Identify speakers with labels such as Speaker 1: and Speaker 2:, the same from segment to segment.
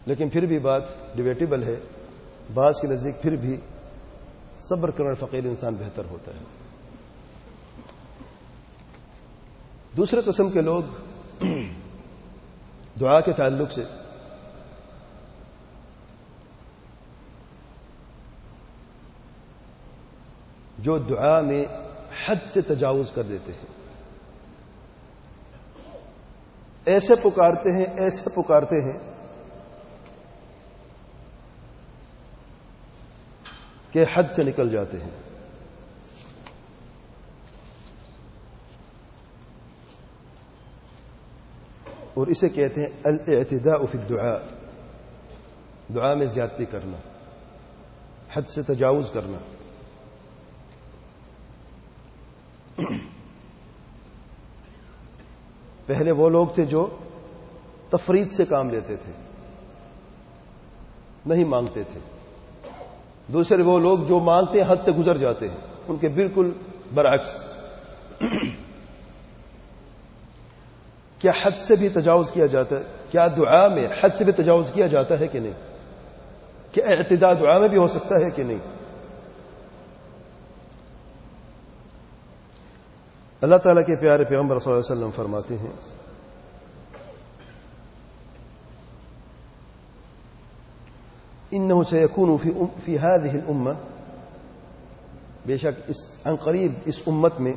Speaker 1: لیکن پھر بھی بات ڈیبیٹیبل ہے. بعض کے نزدیک پھر بھی صبر کرنے والا فقیر انسان بہتر ہوتا ہے. دوسرے قسم کے لوگ دعا کے تعلق سے جو دعا میں حد سے تجاوز کر دیتے ہیں، ایسے پکارتے ہیں کہ حد سے نکل جاتے ہیں. اور اسے کہتے ہیں الاعتداء فی الدعاء، دعا میں زیادتی کرنا، حد سے تجاوز کرنا. پہلے وہ لوگ تھے جو تفرید سے کام لیتے تھے، نہیں مانگتے تھے. دوسرے وہ لوگ جو مانگتے ہیں حد سے گزر جاتے ہیں، ان کے بالکل برعکس. کیا حد سے بھی تجاوز کیا جاتا ہے؟ کیا دعا میں حد سے بھی تجاوز کیا جاتا ہے کہ نہیں؟ کیا اعتداء دعا میں بھی ہو سکتا ہے کہ نہیں؟ اللہ تعالیٰ کے پیارے پیغمبر صلی اللہ علیہ وسلم فرماتے ہیں انه سيكون في هذه الامه، بے شک عن قریب اس امت میں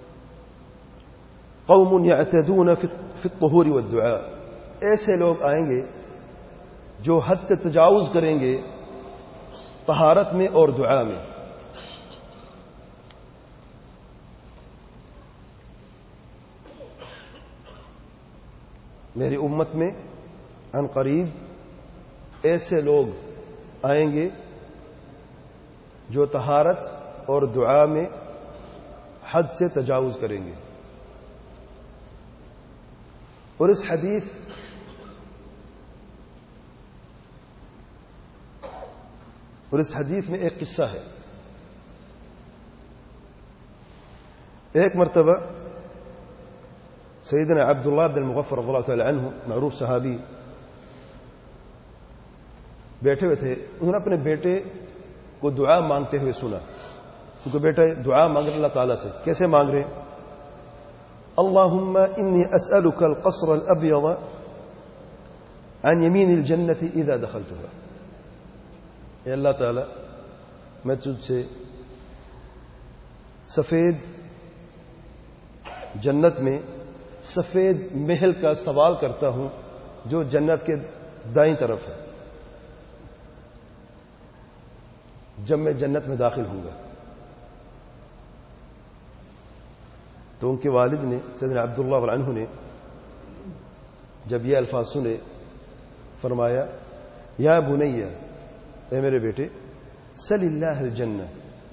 Speaker 1: قوم يعتدون في الطهور والدعاء، ایسے لوگ آئیں گے جو حد سے تجاوز کریں گے طہارت میں اور دعا میں. میری امت میں عن قریب ایسے لوگ آئیں گے جو طہارت اور دعا میں حد سے تجاوز کریں گے. اور اس حدیث میں ایک قصہ ہے. ایک مرتبہ سیدنا عبداللہ بن المغفر رضی اللہ تعالی عنہ، معروف صحابی، بیٹھے ہوئے تھے. انہوں نے اپنے بیٹے کو دعا مانگتے ہوئے سنا، کیونکہ بیٹا دعا مانگ رہے اللہ تعالیٰ سے. کیسے مانگ رہے؟ اللہم انی اسألک القصر الابیض عن یمین الجنت اذا دخلتها. اے اللہ تعالیٰ، میں تجھ سے سفید جنت میں سفید محل کا سوال کرتا ہوں جو جنت کے دائیں طرف ہے جب میں جنت میں داخل ہوں گا. تو ان کے والد نے، سیدنا عبداللہ عنہ نے، جب یہ الفاظ سنے فرمایا یا بنیہ، اے میرے بیٹے، سل اللہ الجنہ،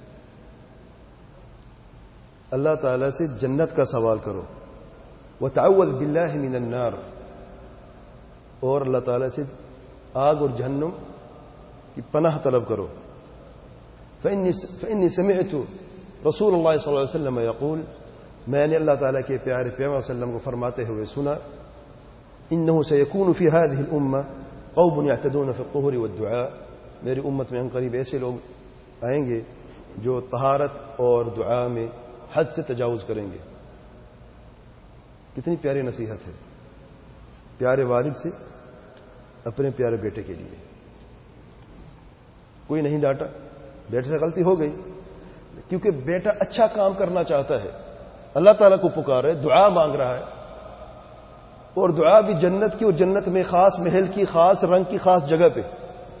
Speaker 1: اللہ تعالی سے جنت کا سوال کرو، وتعوذ باللہ من النار، اور اللہ تعالی سے آگ اور جہنم کی پناہ طلب کرو. فإني سمعت رسول اللہ صلی اللہ علیہ وسلم یقول، میں نے اللہ تعالیٰ کے پیارے پیغمبر صلی اللہ علیہ وسلم کو فرماتے ہوئے سنا، انه سيكون في هذه الامه قوم يعتدون في الطهور والدعاء، میری امت میں ان قریب ایسے لوگ آئیں گے جو طہارت اور دعا میں حد سے تجاوز کریں گے. کتنی پیاری نصیحت ہے پیارے والد سے اپنے پیارے بیٹے کے لیے. کوئی نہیں ڈانٹا، بیٹے سے غلطی ہو گئی کیونکہ بیٹا اچھا کام کرنا چاہتا ہے، اللہ تعالیٰ کو پکار رہا ہے، دعا مانگ رہا ہے، اور دعا بھی جنت کی، اور جنت میں خاص محل کی، خاص رنگ کی، خاص جگہ پہ.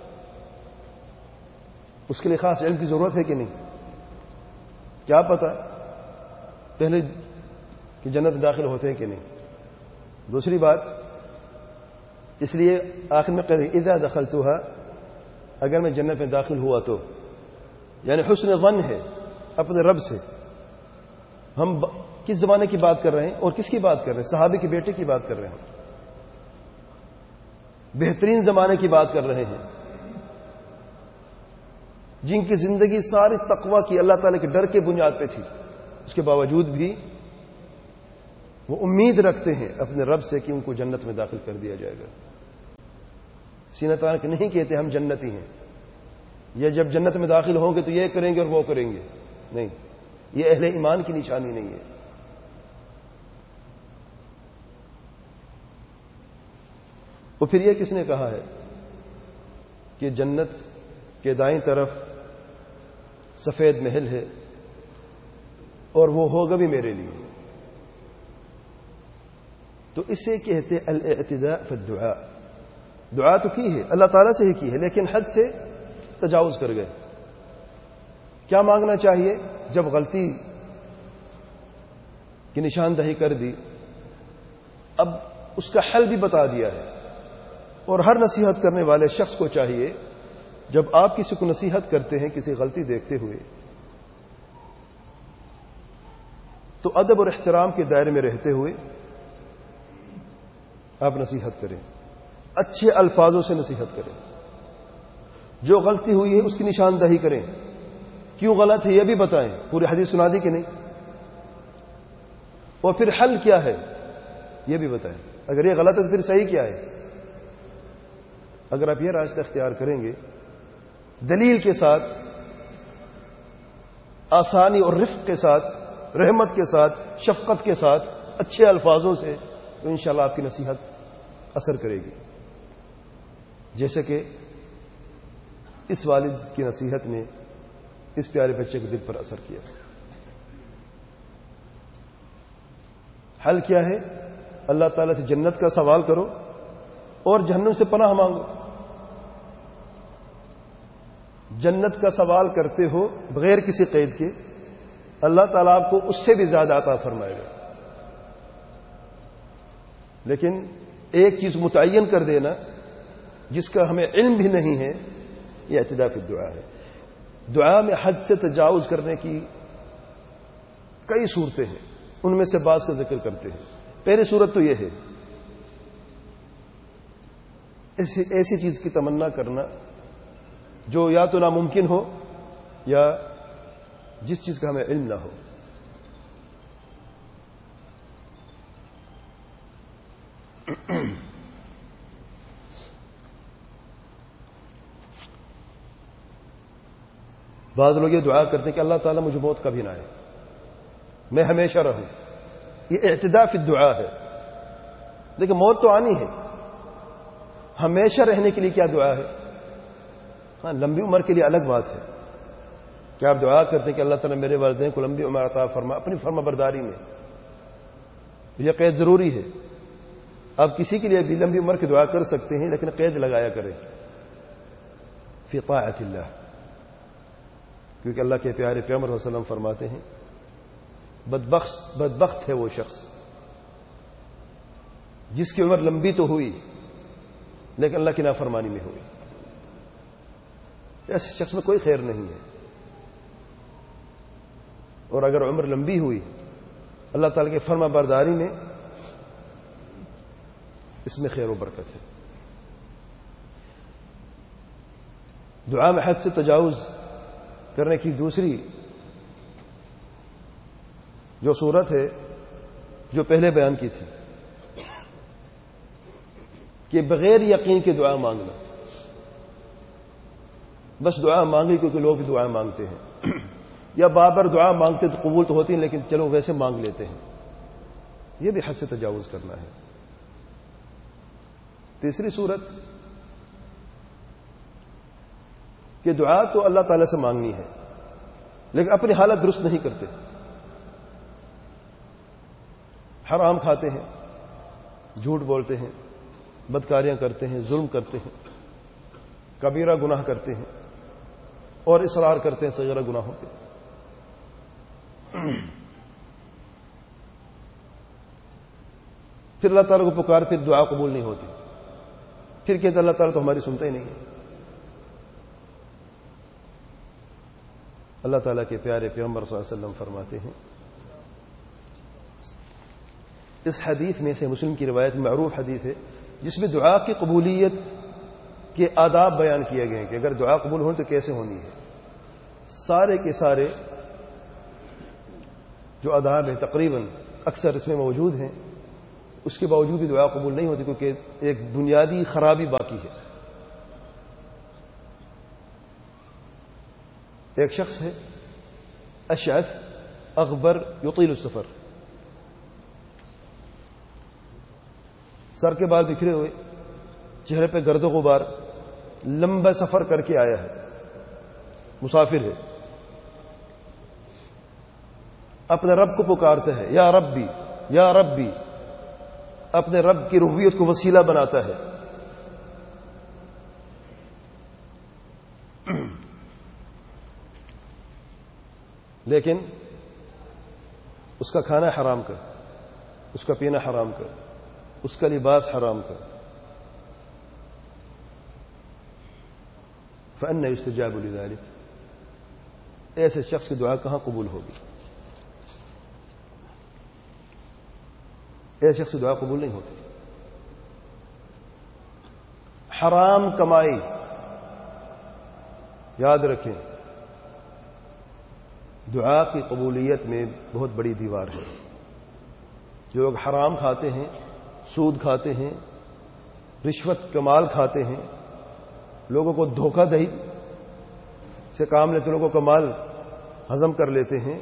Speaker 1: اس کے لیے خاص علم کی ضرورت ہے کہ نہیں؟ کیا پتا پہلے کہ جنت میں داخل ہوتے ہیں کہ نہیں. دوسری بات، اس لیے آخر میں کہتے ہیں اذا دخلتها، اگر میں جنت میں داخل ہوا تو، یعنی حسن ظن ہے اپنے رب سے. ہم کس زمانے کی بات کر رہے ہیں اور کس کی بات کر رہے ہیں؟ صحابے کے بیٹے کی بات کر رہے ہیں، بہترین زمانے کی بات کر رہے ہیں، جن کی زندگی ساری تقوی کی، اللہ تعالی کے ڈر کے بنیاد پہ تھی. اس کے باوجود بھی وہ امید رکھتے ہیں اپنے رب سے کہ ان کو جنت میں داخل کر دیا جائے گا. سینہ تان کے نہیں کہتے ہم جنتی ہیں، یہ جب جنت میں داخل ہوں گے تو یہ کریں گے اور وہ کریں گے، نہیں، یہ اہل ایمان کی نشانی نہیں ہے۔ اور پھر یہ کس نے کہا ہے کہ جنت کے دائیں طرف سفید محل ہے اور وہ ہوگا بھی میرے لیے؟ تو اسے کہتے الاعتداء فی الدعاء۔ دعا تو کی ہے، اللہ تعالیٰ سے ہی کی ہے، لیکن حد سے تجاوز کر گئے۔ کیا مانگنا چاہیے؟ جب غلطی کی نشاندہی کر دی، اب اس کا حل بھی بتا دیا ہے، اور ہر نصیحت کرنے والے شخص کو چاہیے جب آپ کسی کو نصیحت کرتے ہیں کسی غلطی دیکھتے ہوئے تو ادب اور احترام کے دائرے میں رہتے ہوئے آپ نصیحت کریں، اچھے الفاظوں سے نصیحت کریں، جو غلطی ہوئی ہے اس کی نشاندہی کریں، کیوں غلط ہے یہ بھی بتائیں، پوری حدیث سنا دی کہ نہیں، اور پھر حل کیا ہے یہ بھی بتائیں، اگر یہ غلط ہے تو پھر صحیح کیا ہے۔ اگر آپ یہ راستہ اختیار کریں گے دلیل کے ساتھ، آسانی اور رفق کے ساتھ، رحمت کے ساتھ، شفقت کے ساتھ، اچھے الفاظوں سے، تو انشاءاللہ آپ کی نصیحت اثر کرے گی، جیسے کہ اس والد کی نصیحت نے اس پیارے بچے کے دل پر اثر کیا۔ حل کیا ہے؟ اللہ تعالیٰ سے جنت کا سوال کرو اور جہنم سے پناہ مانگو۔ جنت کا سوال کرتے ہو بغیر کسی قید کے، اللہ تعالیٰ آپ کو اس سے بھی زیادہ عطا فرمائے گا، لیکن ایک چیز متعین کر دینا جس کا ہمیں علم بھی نہیں ہے، یہ اعتداء فی الدعاء ہے۔ دعا میں حد سے تجاوز کرنے کی کئی صورتیں ہیں، ان میں سے بعض کا ذکر کرتے ہیں۔ پہلی صورت تو یہ ہے ایسی چیز کی تمنا کرنا جو یا تو ناممکن ہو یا جس چیز کا ہمیں علم نہ ہو۔ بعض لوگ یہ دعا کرتے ہیں کہ اللہ تعالیٰ مجھے موت کبھی نہ آئے، میں ہمیشہ رہوں، یہ اعتداء فی الدعاء ہے۔ لیکن موت تو آنی ہے، ہمیشہ رہنے کے لیے کیا دعا ہے؟ ہاں، لمبی عمر کے لیے الگ بات ہے کہ آپ دعا کرتے ہیں کہ اللہ تعالیٰ میرے والدین کو لمبی عمر عطا فرما اپنی فرما برداری میں، یہ قید ضروری ہے۔ آپ کسی کے لیے بھی لمبی عمر کی دعا کر سکتے ہیں، لیکن قید لگایا کریں فی طاعت اللہ، کیونکہ اللہ کے پیارے پیغمبر صلی اللہ علیہ وسلم فرماتے ہیں بدبخت ہے وہ شخص جس کی عمر لمبی تو ہوئی لیکن اللہ کی نافرمانی میں ہوئی، ایسے شخص میں کوئی خیر نہیں ہے۔ اور اگر عمر لمبی ہوئی اللہ تعالیٰ کی فرما برداری میں، اس میں خیر و برکت ہے۔ دعا میں حد سے تجاوز کرنے کی دوسری جو صورت ہے جو پہلے بیان کی تھی کہ بغیر یقین کی دعا مانگنا، بس دعا مانگی کیونکہ لوگ بھی دعا مانگتے ہیں، یا بار بار دعا مانگتے تو قبول تو ہوتی ہیں لیکن چلو ویسے مانگ لیتے ہیں، یہ بھی حد سے تجاوز کرنا ہے۔ تیسری صورت کہ دعا تو اللہ تعالی سے مانگنی ہے لیکن اپنی حالت درست نہیں کرتے، حرام کھاتے ہیں، جھوٹ بولتے ہیں، بدکاریاں کرتے ہیں، ظلم کرتے ہیں، کبیرہ گناہ کرتے ہیں اور اصرار کرتے ہیں صغیرہ گناہوں پہ۔ پھر اللہ تعالیٰ کو پکار، پھر دعا قبول نہیں ہوتی، پھر کہتے اللہ تعالیٰ تو ہماری سنتا ہی نہیں ہے۔ اللہ تعالیٰ کے پیارے پیغمبر صلی اللہ علیہ وسلم فرماتے ہیں، اس حدیث میں سے مسلم کی روایت معروف حدیث ہے جس میں دعا کی قبولیت کے آداب بیان کیے گئے ہیں کہ اگر دعا قبول ہو تو کیسے ہونی ہے۔ سارے کے سارے جو آداب ہیں تقریباً اکثر اس میں موجود ہیں، اس کے باوجود بھی دعا قبول نہیں ہوتی کیونکہ ایک بنیادی خرابی باقی ہے۔ ایک شخص ہے اشعث اغبر یطیل السفر، سر کے بال بکھرے ہوئے، چہرے پہ گرد و غبار، لمبا سفر کر کے آیا ہے، مسافر ہے، اپنے رب کو پکارتا ہے یا ربی یا ربی، اپنے رب کی ربوبیت کو وسیلہ بناتا ہے. لیکن اس کا کھانا حرام کر، اس کا پینا حرام کر، اس کا لباس حرام کر. فأنى يستجاب لذلك، ایسے شخص کی دعا کہاں قبول ہوگی؟ ایسے شخص کی دعا قبول نہیں ہوتی. حرام کمائی، یاد رکھیں دعا کی قبولیت میں بہت بڑی دیوار ہے. جو لوگ حرام کھاتے ہیں، سود کھاتے ہیں، رشوت کمال کھاتے ہیں، لوگوں کو دھوکہ دہی سے کام لیتے، لوگوں کا مال ہضم کر لیتے ہیں،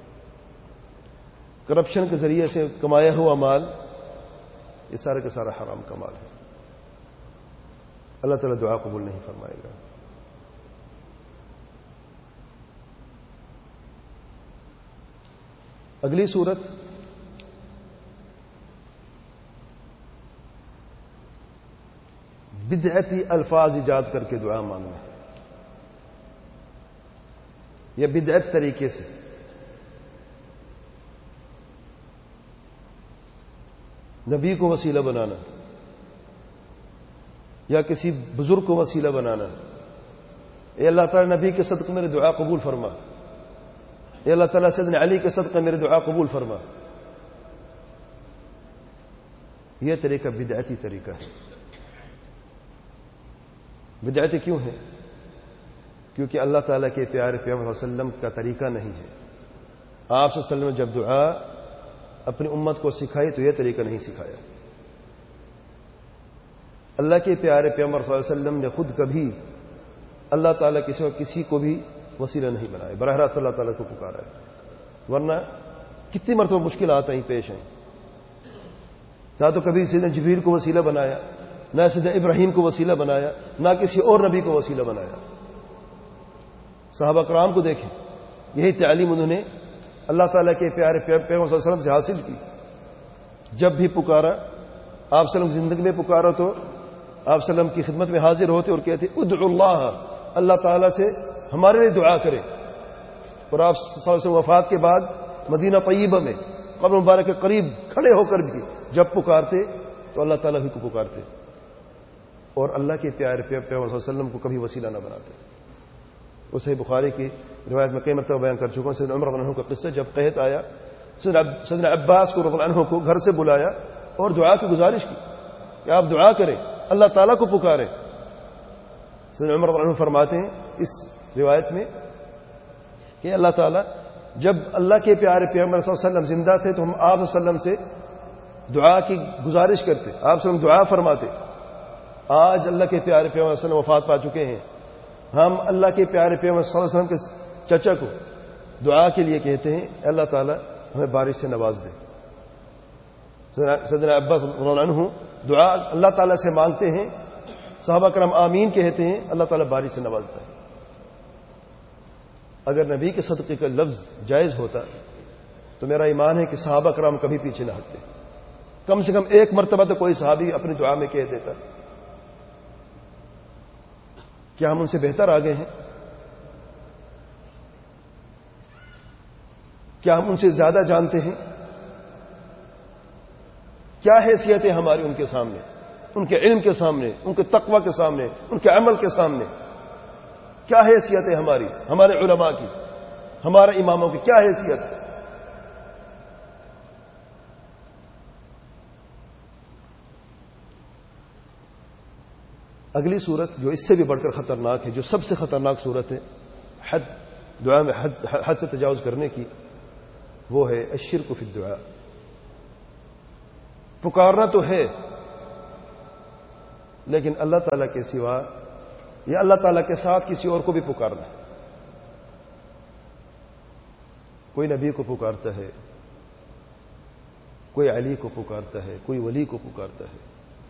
Speaker 1: کرپشن کے ذریعے سے کمایا ہوا مال، یہ سارے کا سارا حرام کا مال ہے. اللہ تعالیٰ دعا قبول نہیں فرمائے گا. اگلی صورت بدعتی الفاظ ایجاد کر کے دعا مانگنا ہے، یا بدعت طریقے سے. نبی کو وسیلہ بنانا یا کسی بزرگ کو وسیلہ بنانا. اے اللہ تعالیٰ نبی کے صدقے میری دعا قبول فرما، اے اللہ تعالیٰ سیدنا علی کے صدقے میری دعا قبول فرما. یہ طریقہ بدعتی طریقہ ہے. بدعتی کیوں ہے؟ کیونکہ اللہ تعالیٰ کے پیارے پیغمبر صلی اللہ علیہ وسلم کا طریقہ نہیں ہے. آپ صلی اللہ علیہ وسلم نے جب دعا اپنی امت کو سکھائی تو یہ طریقہ نہیں سکھایا. اللہ کے پیارے پیغمبر صلی اللہ علیہ وسلم نے خود کبھی اللہ تعالیٰ کے سوا کسی کو بھی وسیلہ نہیں بنایا، براہ راست اللہ تعالیٰ کو پکارا ہے. ورنہ کتنی مرتبہ مشکلات آئیں پیش ہیں. نہ تو کبھی سیدنا جبریل کو وسیلہ بنایا، نہ سیدنا ابراہیم کو وسیلہ بنایا، نہ کسی اور نبی کو وسیلہ بنایا. صحابہ کرام کو دیکھیں، یہی تعلیم انہوں نے اللہ تعالیٰ کے پیارے پیغمبر صلی اللہ علیہ وسلم سے حاصل کی. جب بھی پکارا، آپ صلی اللہ علیہ وسلم زندگی میں پکارا تو آپ صلی اللہ علیہ وسلم کی خدمت میں حاضر ہوتے اور کہتے ادعو اللہ، اللہ تعالیٰ سے ہمارے لیے دعا کرے. اور آپ صلی اللہ علیہ وسلم وفات کے بعد مدینہ طیبہ میں قبر مبارک کے قریب کھڑے ہو کر بھی جب پکارتے تو اللہ تعالیٰ ہی کو پکارتے اور اللہ کے پیارے پیغمبر صلی اللہ علیہ وسلم کو کبھی وسیلہ نہ بناتے. وہ صحیح بخاری کی روایت میں کئی مرتبہ بیان کر چکا ہوں. سیدنا عمر رضی اللہ عنہ کا قصہ، جب قحط آیا سیدنا عباس کو رضی اللہ عنہ کو گھر سے بلایا اور دعا کی گزارش کی کہ آپ دعا کریں، اللہ تعالیٰ کو پکاریں. سیدنا عمر رضی اللہ عنہ فرماتے ہیں اس روایت میں کہ اللہ تعالیٰ جب اللہ کے پیارے پیغمبر صلی اللہ علیہ وسلم زندہ تھے تو ہم آپ صلی اللہ علیہ وسلم سے دعا کی گزارش کرتے، آپ صلی اللہ علیہ وسلم دعا فرماتے. آج اللہ کے پیارے پیغمبر صلی اللہ علیہ وسلم وفات پا چکے ہیں، ہم اللہ کے پیارے پیغمبر صلی اللہ علیہ وسلم کے چچا کو دعا کے لیے کہتے ہیں اللہ تعالیٰ ہمیں بارش سے نواز دے. سیدنا عباس رضی اللہ عنہ دعا اللہ تعالیٰ سے مانگتے ہیں، صحابہ کرام آمین کہتے ہیں، اللہ تعالیٰ بارش سے نوازتا ہے. اگر نبی کے صدقے کا لفظ جائز ہوتا تو میرا ایمان ہے کہ صحابہ کرام کبھی پیچھے نہ ہٹتے. کم سے کم ایک مرتبہ تو کوئی صحابی اپنی دعا میں کہہ دیتا. کیا ہم ان سے بہتر آگے ہیں؟ کیا ہم ان سے زیادہ جانتے ہیں؟ کیا حیثیت ہے ہماری ان کے سامنے، ان کے علم کے سامنے، ان کے تقوی کے سامنے، ان کے عمل کے سامنے؟ کیا حیثیت ہے ہماری، ہمارے علماء کی، ہمارے اماموں کی کیا حیثیت ہے؟ اگلی صورت جو اس سے بھی بڑھ کر خطرناک ہے، جو سب سے خطرناک صورت ہے دعا میں حد سے تجاوز کرنے کی، وہ ہے الشرک فی الدعاء. پکارنا تو ہے لیکن اللہ تعالیٰ کے سوا یا اللہ تعالیٰ کے ساتھ کسی اور کو بھی پکارنا. کوئی نبی کو پکارتا ہے، کوئی علی کو پکارتا ہے، کوئی ولی کو پکارتا ہے۔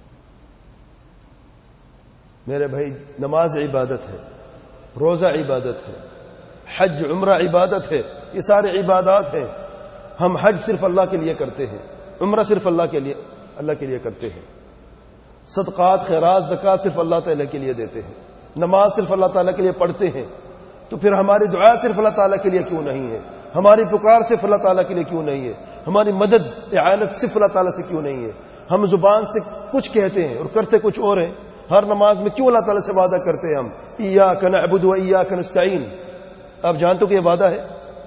Speaker 1: میرے بھائی، نماز عبادت ہے، روزہ عبادت ہے، حج عمرہ عبادت ہے، یہ سارے عبادات ہیں۔ ہم حج صرف اللہ کے لیے کرتے ہیں، عمرہ صرف اللہ کے لیے کرتے ہیں، صدقات خیرات زکوٰۃ صرف اللہ تعالیٰ کے لیے دیتے ہیں، نماز صرف اللہ تعالیٰ کے لیے پڑھتے ہیں۔ تو پھر ہماری دعا صرف اللہ تعالیٰ کے لیے کیوں نہیں ہے؟ ہماری پکار صرف اللہ تعالیٰ کے لیے کیوں نہیں ہے؟ ہماری مدد اعانت صرف اللہ تعالیٰ سے کیوں نہیں ہے؟ ہم زبان سے کچھ کہتے ہیں اور کرتے کچھ اور ہیں۔ ہر نماز میں کیوں اللہ تعالیٰ سے وعدہ کرتے ہیں ہم ایاک نعبد و ایاک نستعین؟ آپ جانتے ہو کہ یہ وعدہ ہے؟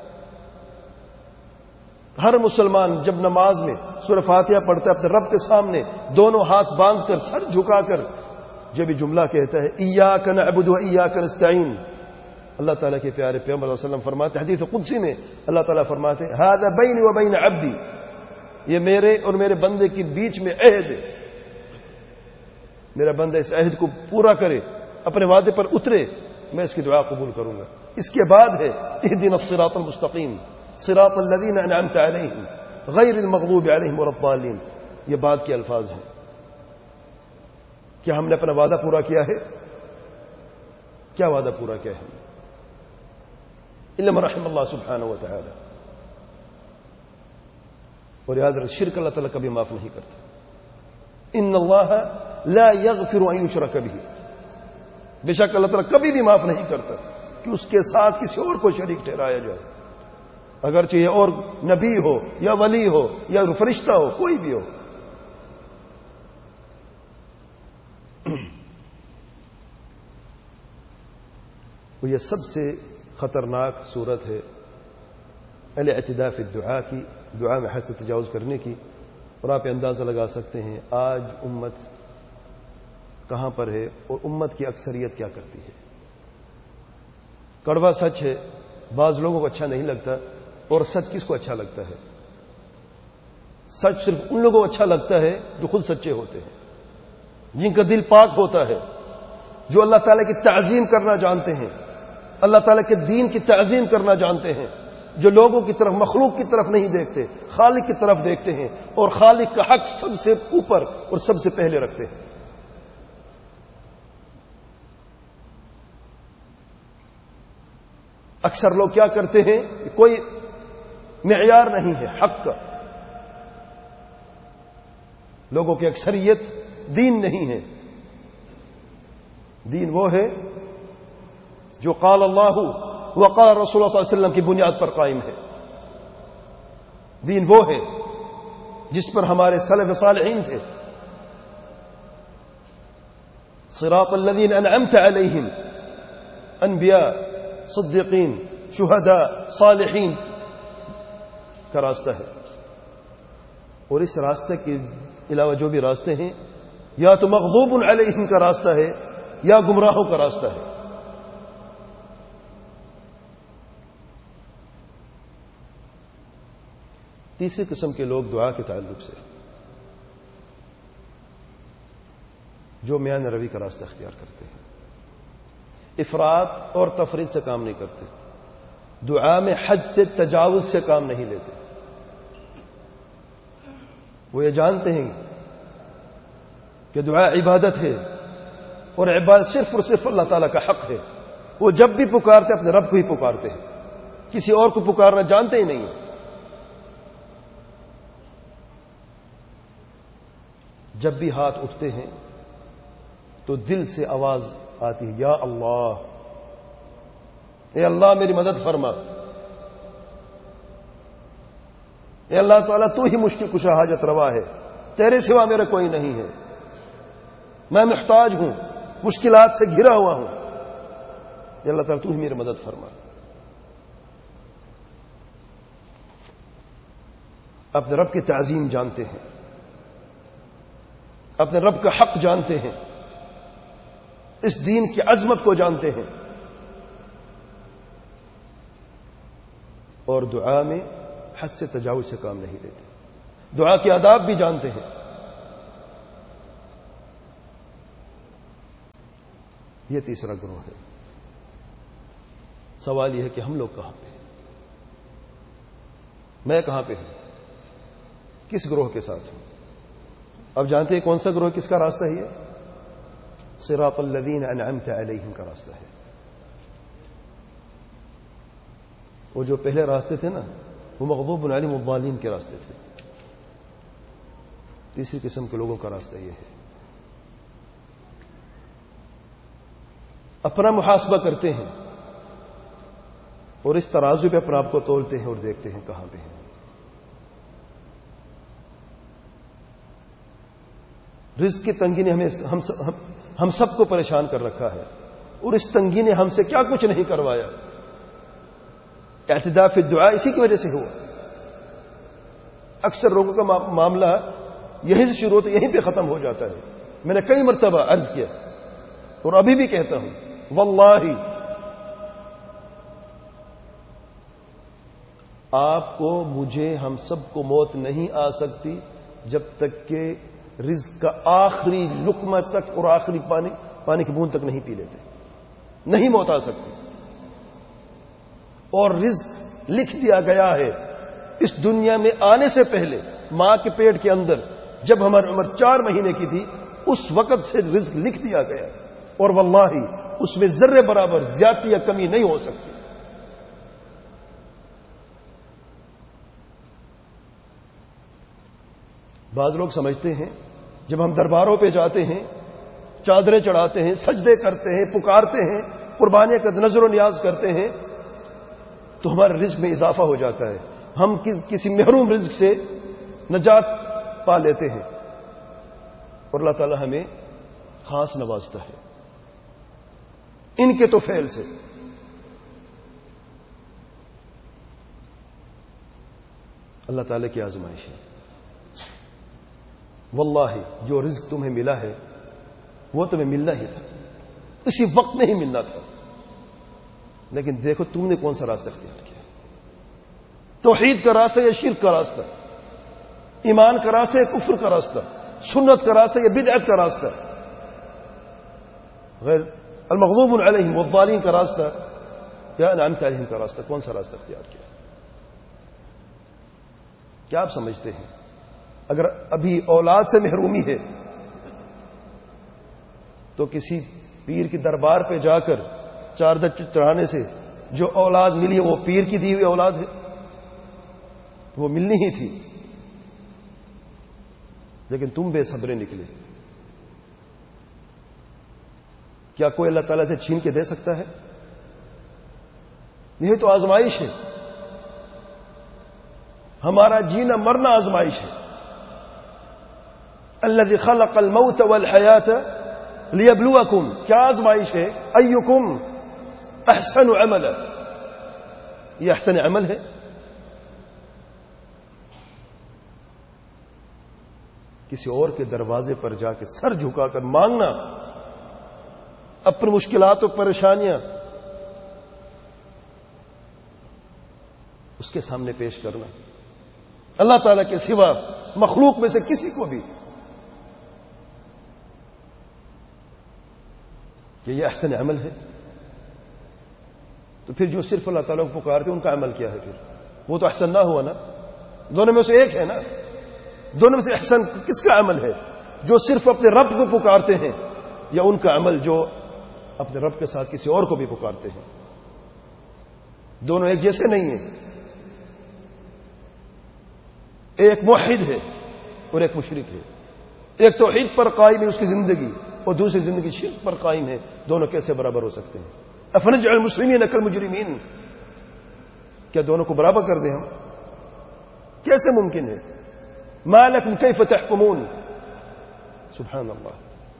Speaker 1: ہر مسلمان جب نماز میں سورہ فاتحہ پڑھتا ہے اپنے رب کے سامنے دونوں ہاتھ باندھ کر سر جھکا کر جب یہ جملہ کہتا ہے ایاک نعبد و ایاک نستعین، اللہ تعالیٰ کے پیارے پیغمبر صلی اللہ علیہ وسلم فرماتے ہیں، حدیث قدسی میں اللہ تعالیٰ فرماتے ہیں ھذا بینی و بین عبدی، یہ میرے اور میرے بندے کے بیچ میں عہد ہے، میرا بندہ اس عہد کو پورا کرے، اپنے وعدے پر اترے، میں اس کی دعا قبول کروں گا۔ اس کے بعد ہے اہدنا الصراط المستقیم صراط الذین انعمت علیہم غیر المغضوب علیہم ولا الضالین، یہ بعد کے الفاظ ہیں۔ کیا ہم نے اپنا وعدہ پورا کیا ہے؟ کیا وعدہ پورا کیا ہے؟ الا من رحم اللہ سبحانہ و تعالی۔ اور یاد رکھ، شرک اللہ تعالیٰ کبھی معاف نہیں کرتا۔ ان اللہ لا یغفر ان یشرک بہ، بے شک اللہ تعالیٰ کبھی بھی معاف نہیں کرتا کہ اس کے ساتھ کسی اور کو شریک ٹھہرایا جائے، اگرچہ یہ اور نبی ہو یا ولی ہو یا فرشتہ ہو، کوئی بھی ہو۔ وہ یہ سب سے خطرناک صورت ہے الاعتداء فی الدعاء کی، دعا میں حد سے تجاوز کرنے کی۔ اور آپ اندازہ لگا سکتے ہیں آج امت کہاں پر ہے اور امت کی اکثریت کیا کرتی ہے۔ کڑوا سچ ہے، بعض لوگوں کو اچھا نہیں لگتا، اور سچ کس کو اچھا لگتا ہے؟ سچ صرف ان لوگوں کو اچھا لگتا ہے جو خود سچے ہوتے ہیں، جن کا دل پاک ہوتا ہے، جو اللہ تعالیٰ کی تعظیم کرنا جانتے ہیں، اللہ تعالیٰ کے دین کی تعظیم کرنا جانتے ہیں، جو لوگوں کی طرف، مخلوق کی طرف نہیں دیکھتے، خالق کی طرف دیکھتے ہیں، اور خالق کا حق سب سے اوپر اور سب سے پہلے رکھتے ہیں۔ اکثر لوگ کیا کرتے ہیں، کوئی معیار نہیں ہے حق کا، لوگوں کی اکثریت دین نہیں ہے۔ دین وہ ہے جو قال اللہ وقال رسول اللہ صلی اللہ علیہ وسلم کی بنیاد پر قائم ہے۔ دین وہ ہے جس پر ہمارے سلف صالحین تھے، صراط الذین انعمت علیہم، انبیاء، صدیقین، شہداء، صالحین کا راستہ ہے۔ اور اس راستے کے علاوہ جو بھی راستے ہیں، یا تو مغضوب علیہم کا راستہ ہے یا گمراہوں کا راستہ ہے۔ تیسری قسم کے لوگ دعا کے تعلق سے جو میان روی کا راستہ اختیار کرتے ہیں، افراط اور تفرید سے کام نہیں کرتے، دعا میں حد سے تجاوز سے کام نہیں لیتے۔ وہ یہ جانتے ہیں کہ دعا عبادت ہے اور عبادت صرف اور صرف اللہ تعالیٰ کا حق ہے۔ وہ جب بھی پکارتے اپنے رب کو ہی پکارتے ہیں، کسی اور کو پکارنا جانتے ہی نہیں۔ جب بھی ہاتھ اٹھتے ہیں تو دل سے آواز آتی ہے، یا اللہ، اے اللہ میری مدد فرما، اے اللہ تعالیٰ تو ہی مشکل کشا حاجت روا ہے، تیرے سوا میرا کوئی نہیں ہے، میں محتاج ہوں، مشکلات سے گھرا ہوا ہوں، اے اللہ تعالیٰ تو ہی میری مدد فرما۔ اپنے رب کی تعظیم جانتے ہیں، اپنے رب کا حق جانتے ہیں، اس دین کی عظمت کو جانتے ہیں، اور دعا میں حد سے تجاوز سے کام نہیں لیتے، دعا کے آداب بھی جانتے ہیں۔ یہ تیسرا گروہ ہے۔ سوال یہ ہے کہ ہم لوگ کہاں پہ ہیں؟ میں کہاں پہ ہوں، کس گروہ کے ساتھ ہوں؟ اب جانتے ہیں کون سا گروہ کس کا راستہ ہے؟ صراط الذین انعمت علیہم کا راستہ ہے. وہ جو پہلے راستے تھے نا، وہ مغضوب علیہم الضالین کے راستے تھے. تیسری قسم کے لوگوں کا راستہ یہ ہے، اپنا محاسبہ کرتے ہیں اور اس ترازو پہ اپنے آپ کو تولتے ہیں اور دیکھتے ہیں کہاں پہ ہیں. رزق کی تنگی نے ہم سب کو پریشان کر رکھا ہے، اور اس تنگی نے ہم سے کیا کچھ نہیں کروایا. اعتداء فی الدعاء اسی کی وجہ سے ہوا. اکثر لوگوں کا معاملہ یہیں سے شروع ہوتا ہے، یہیں پہ ختم ہو جاتا ہے. میں نے کئی مرتبہ عرض کیا اور ابھی بھی کہتا ہوں، واللہ آپ کو، مجھے، ہم سب کو موت نہیں آ سکتی جب تک کہ رزق کا آخری لقمہ تک اور آخری پانی کی بوند تک نہیں پی لیتے. نہیں موت آ سکتی. اور رزق لکھ دیا گیا ہے اس دنیا میں آنے سے پہلے، ماں کے پیٹ کے اندر جب ہماری عمر 4 مہینے کی تھی، اس وقت سے رزق لکھ دیا گیا، اور واللہ اس میں ذرے برابر زیادتی یا کمی نہیں ہو سکتی. بعض لوگ سمجھتے ہیں جب ہم درباروں پہ جاتے ہیں، چادریں چڑھاتے ہیں، سجدے کرتے ہیں، پکارتے ہیں، قربانیاں کا نظر و نیاز کرتے ہیں، تو ہمارے رزق میں اضافہ ہو جاتا ہے. ہم کسی محروم رزق سے نجات پا لیتے ہیں، اور اللہ تعالی ہمیں خاص نوازتا ہے ان کے تو فعل سے. اللہ تعالی کی آزمائش ہے. واللہ جو رزق تمہیں ملا ہے وہ تمہیں ملنا ہی تھا، اسی وقت میں ہی ملنا تھا. لیکن دیکھو تم نے کون سا راستہ اختیار کیا. توحید کا راستہ یا شرک کا راستہ، ایمان کا راستہ یا کفر کا راستہ، سنت کا راستہ یا بدعت کا راستہ، غیر المغضوب علیہم والضالین کا راستہ یا انعمت علیہم کا راستہ، کون سا راستہ اختیار کیا؟ کیا آپ سمجھتے ہیں اگر ابھی اولاد سے محرومی ہے تو کسی پیر کی دربار پہ جا کر چادر چڑھانے سے جو اولاد ملی ہے وہ پیر کی دی ہوئی اولاد ہے؟ وہ ملنی ہی تھی، لیکن تم بے صبرے نکلے. کیا کوئی اللہ تعالیٰ سے چھین کے دے سکتا ہے؟ یہ تو آزمائش ہے. ہمارا جینا مرنا آزمائش ہے. الذی خلق الموت والحیات لیبلوکم، کیا آزمائش ہے؟ ایکم احسن عملا، یہ احسن عمل ہے. کسی اور کے دروازے پر جا کے سر جھکا کر مانگنا، اپنی مشکلات و پریشانیاں اس کے سامنے پیش کرنا، اللہ تعالیٰ کے سوا مخلوق میں سے کسی کو بھی، کہ یہ احسن عمل ہے. تو پھر جو صرف اللہ تعالیٰ کو پکارتے ان کا عمل کیا ہے؟ پھر وہ تو احسن نہ ہوا نا. دونوں میں سے ایک ہے نا. دونوں میں سے احسن کس کا عمل ہے؟ جو صرف اپنے رب کو پکارتے ہیں، یا ان کا عمل جو اپنے رب کے ساتھ کسی اور کو بھی پکارتے ہیں؟ دونوں ایک جیسے نہیں ہیں. ایک موحد ہے اور ایک مشرک ہے. ایک توحید پر قائم ہے اس کی زندگی، اور دوسری زندگی شرک پر قائم ہے. دونوں کیسے برابر ہو سکتے ہیں؟ افنجعل المسلمین کالمجرمین، کیا دونوں کو برابر کر دیں ہم؟ کیسے ممکن ہے؟ ما لکم کیف تحکمون. سبحان اللہ.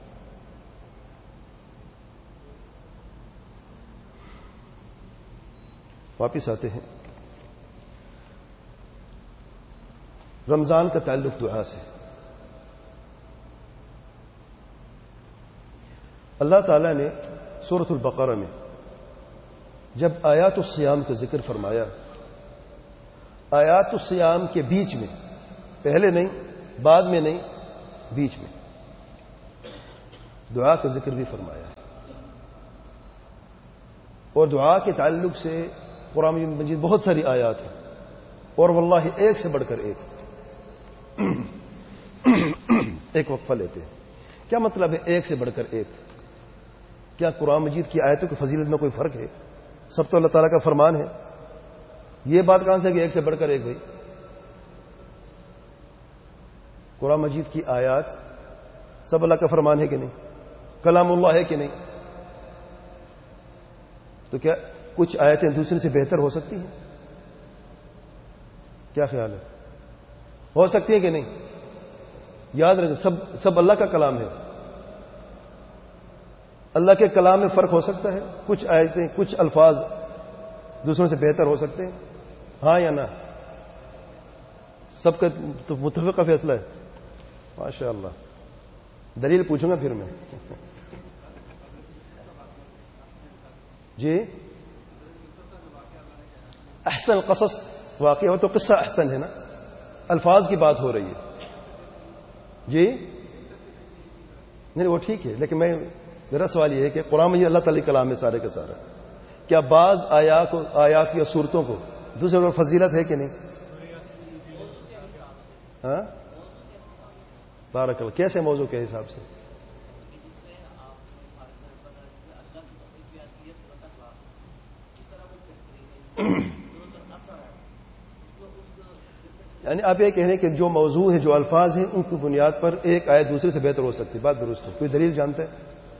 Speaker 1: واپس آتے ہیں. رمضان کا تعلق دعا سے. اللہ تعالیٰ نے سورۃ البقرہ میں جب آیات الصیام کا ذکر فرمایا، آیات الصیام کے بیچ میں، پہلے نہیں، بعد میں نہیں، بیچ میں دعا کا ذکر بھی فرمایا ہے. اور دعا کے تعلق سے قرآن مجید بہت ساری آیات ہیں. اور واللہ ایک سے بڑھ کر ایک. ایک وقفہ لیتے ہیں. کیا مطلب ہے ایک سے بڑھ کر ایک؟ کیا قرآن مجید کی آیتوں کی فضیلت میں کوئی فرق ہے؟ سب تو اللہ تعالیٰ کا فرمان ہے. یہ بات کہاں سے کہ ایک سے بڑھ کر ایک؟ بھائی قرآن مجید کی آیات سب اللہ کا فرمان ہے کہ نہیں؟ کلام اللہ ہے کہ نہیں؟ تو کیا کچھ آیتیں دوسرے سے بہتر ہو سکتی ہیں؟ کیا خیال ہے؟ ہو سکتی ہے کہ نہیں؟ یاد رکھیں سب اللہ کا کلام ہے. اللہ کے کلام میں فرق ہو سکتا ہے؟ کچھ آیتیں کچھ الفاظ دوسروں سے بہتر ہو سکتے ہیں؟ ہاں یا نہ؟ سب کا تو متفقہ فیصلہ ہے. ماشاء اللہ. دلیل پوچھوں گا پھر میں. جی احسن القصص واقعہ ہو تو قصہ احسن ہے نا، الفاظ کی بات ہو رہی ہے. جی نہیں وہ ٹھیک ہے، لیکن میرا سوال یہ ہے کہ قرآن میں اللہ تعالی کلام ہے سارے کا سارا. کیا بعض آیات یا صورتوں کو دوسرے پر فضیلت ہے کہ نہیں؟ ہاں بارک اللہ. کیسے موضوع کے حساب سے؟ یعنی آپ یہ کہہ رہے ہیں کہ جو موضوع ہے جو الفاظ ہیں ان کی بنیاد پر ایک آیت دوسرے سے بہتر ہو سکتی ہے. بات درست ہے. کوئی دلیل جانتا ہے؟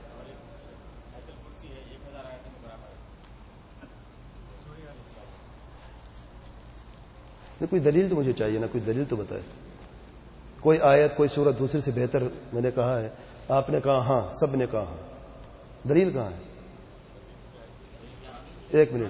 Speaker 1: کوئی دلیل تو مجھے چاہیے نا، کوئی دلیل تو بتائے. کوئی آیت کوئی سورت دوسرے سے بہتر میں نے کہا ہے، آپ نے کہا ہاں، سب نے کہا ہاں. دلیل کہاں ہے؟ ایک منٹ.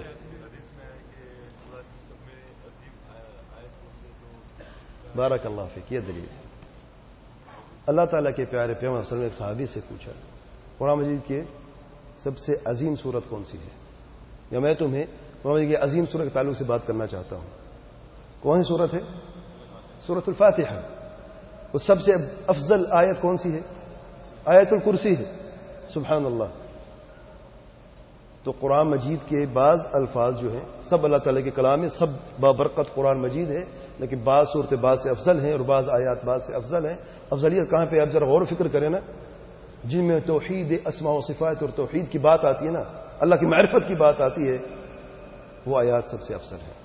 Speaker 1: بارک اللہ فیک. یہ دلیل ہے. اللہ تعالیٰ کے پیارے پیغمبر صلی اللہ علیہ وسلم نے ایک صحابی سے پوچھا قرآن مجید کی سب سے عظیم سورت کون سی ہے؟ یا میں تمہیں قرآن مجید کی عظیم سورت کے تعلق سے بات کرنا چاہتا ہوں. کون سی سورت ہے؟ سورۃ الفاتحہ. وہ سب سے افضل آیت کون سی ہے؟ آیت الکرسی ہے. سبحان اللہ. تو قرآن مجید کے بعض الفاظ جو ہیں سب اللہ تعالیٰ کے کلام ہے، سب بابرکت قرآن مجید ہے، لیکن بعض صورتیں بعض سے افضل ہیں اور بعض آیات بعض سے افضل ہیں. افضلیت کہاں پہ؟ آپ ذرا غور و فکر کریں نا. جن میں توحید اسماء و صفات اور توحید کی بات آتی ہے نا، اللہ کی معرفت کی بات آتی ہے، وہ آیات سب سے افضل ہے.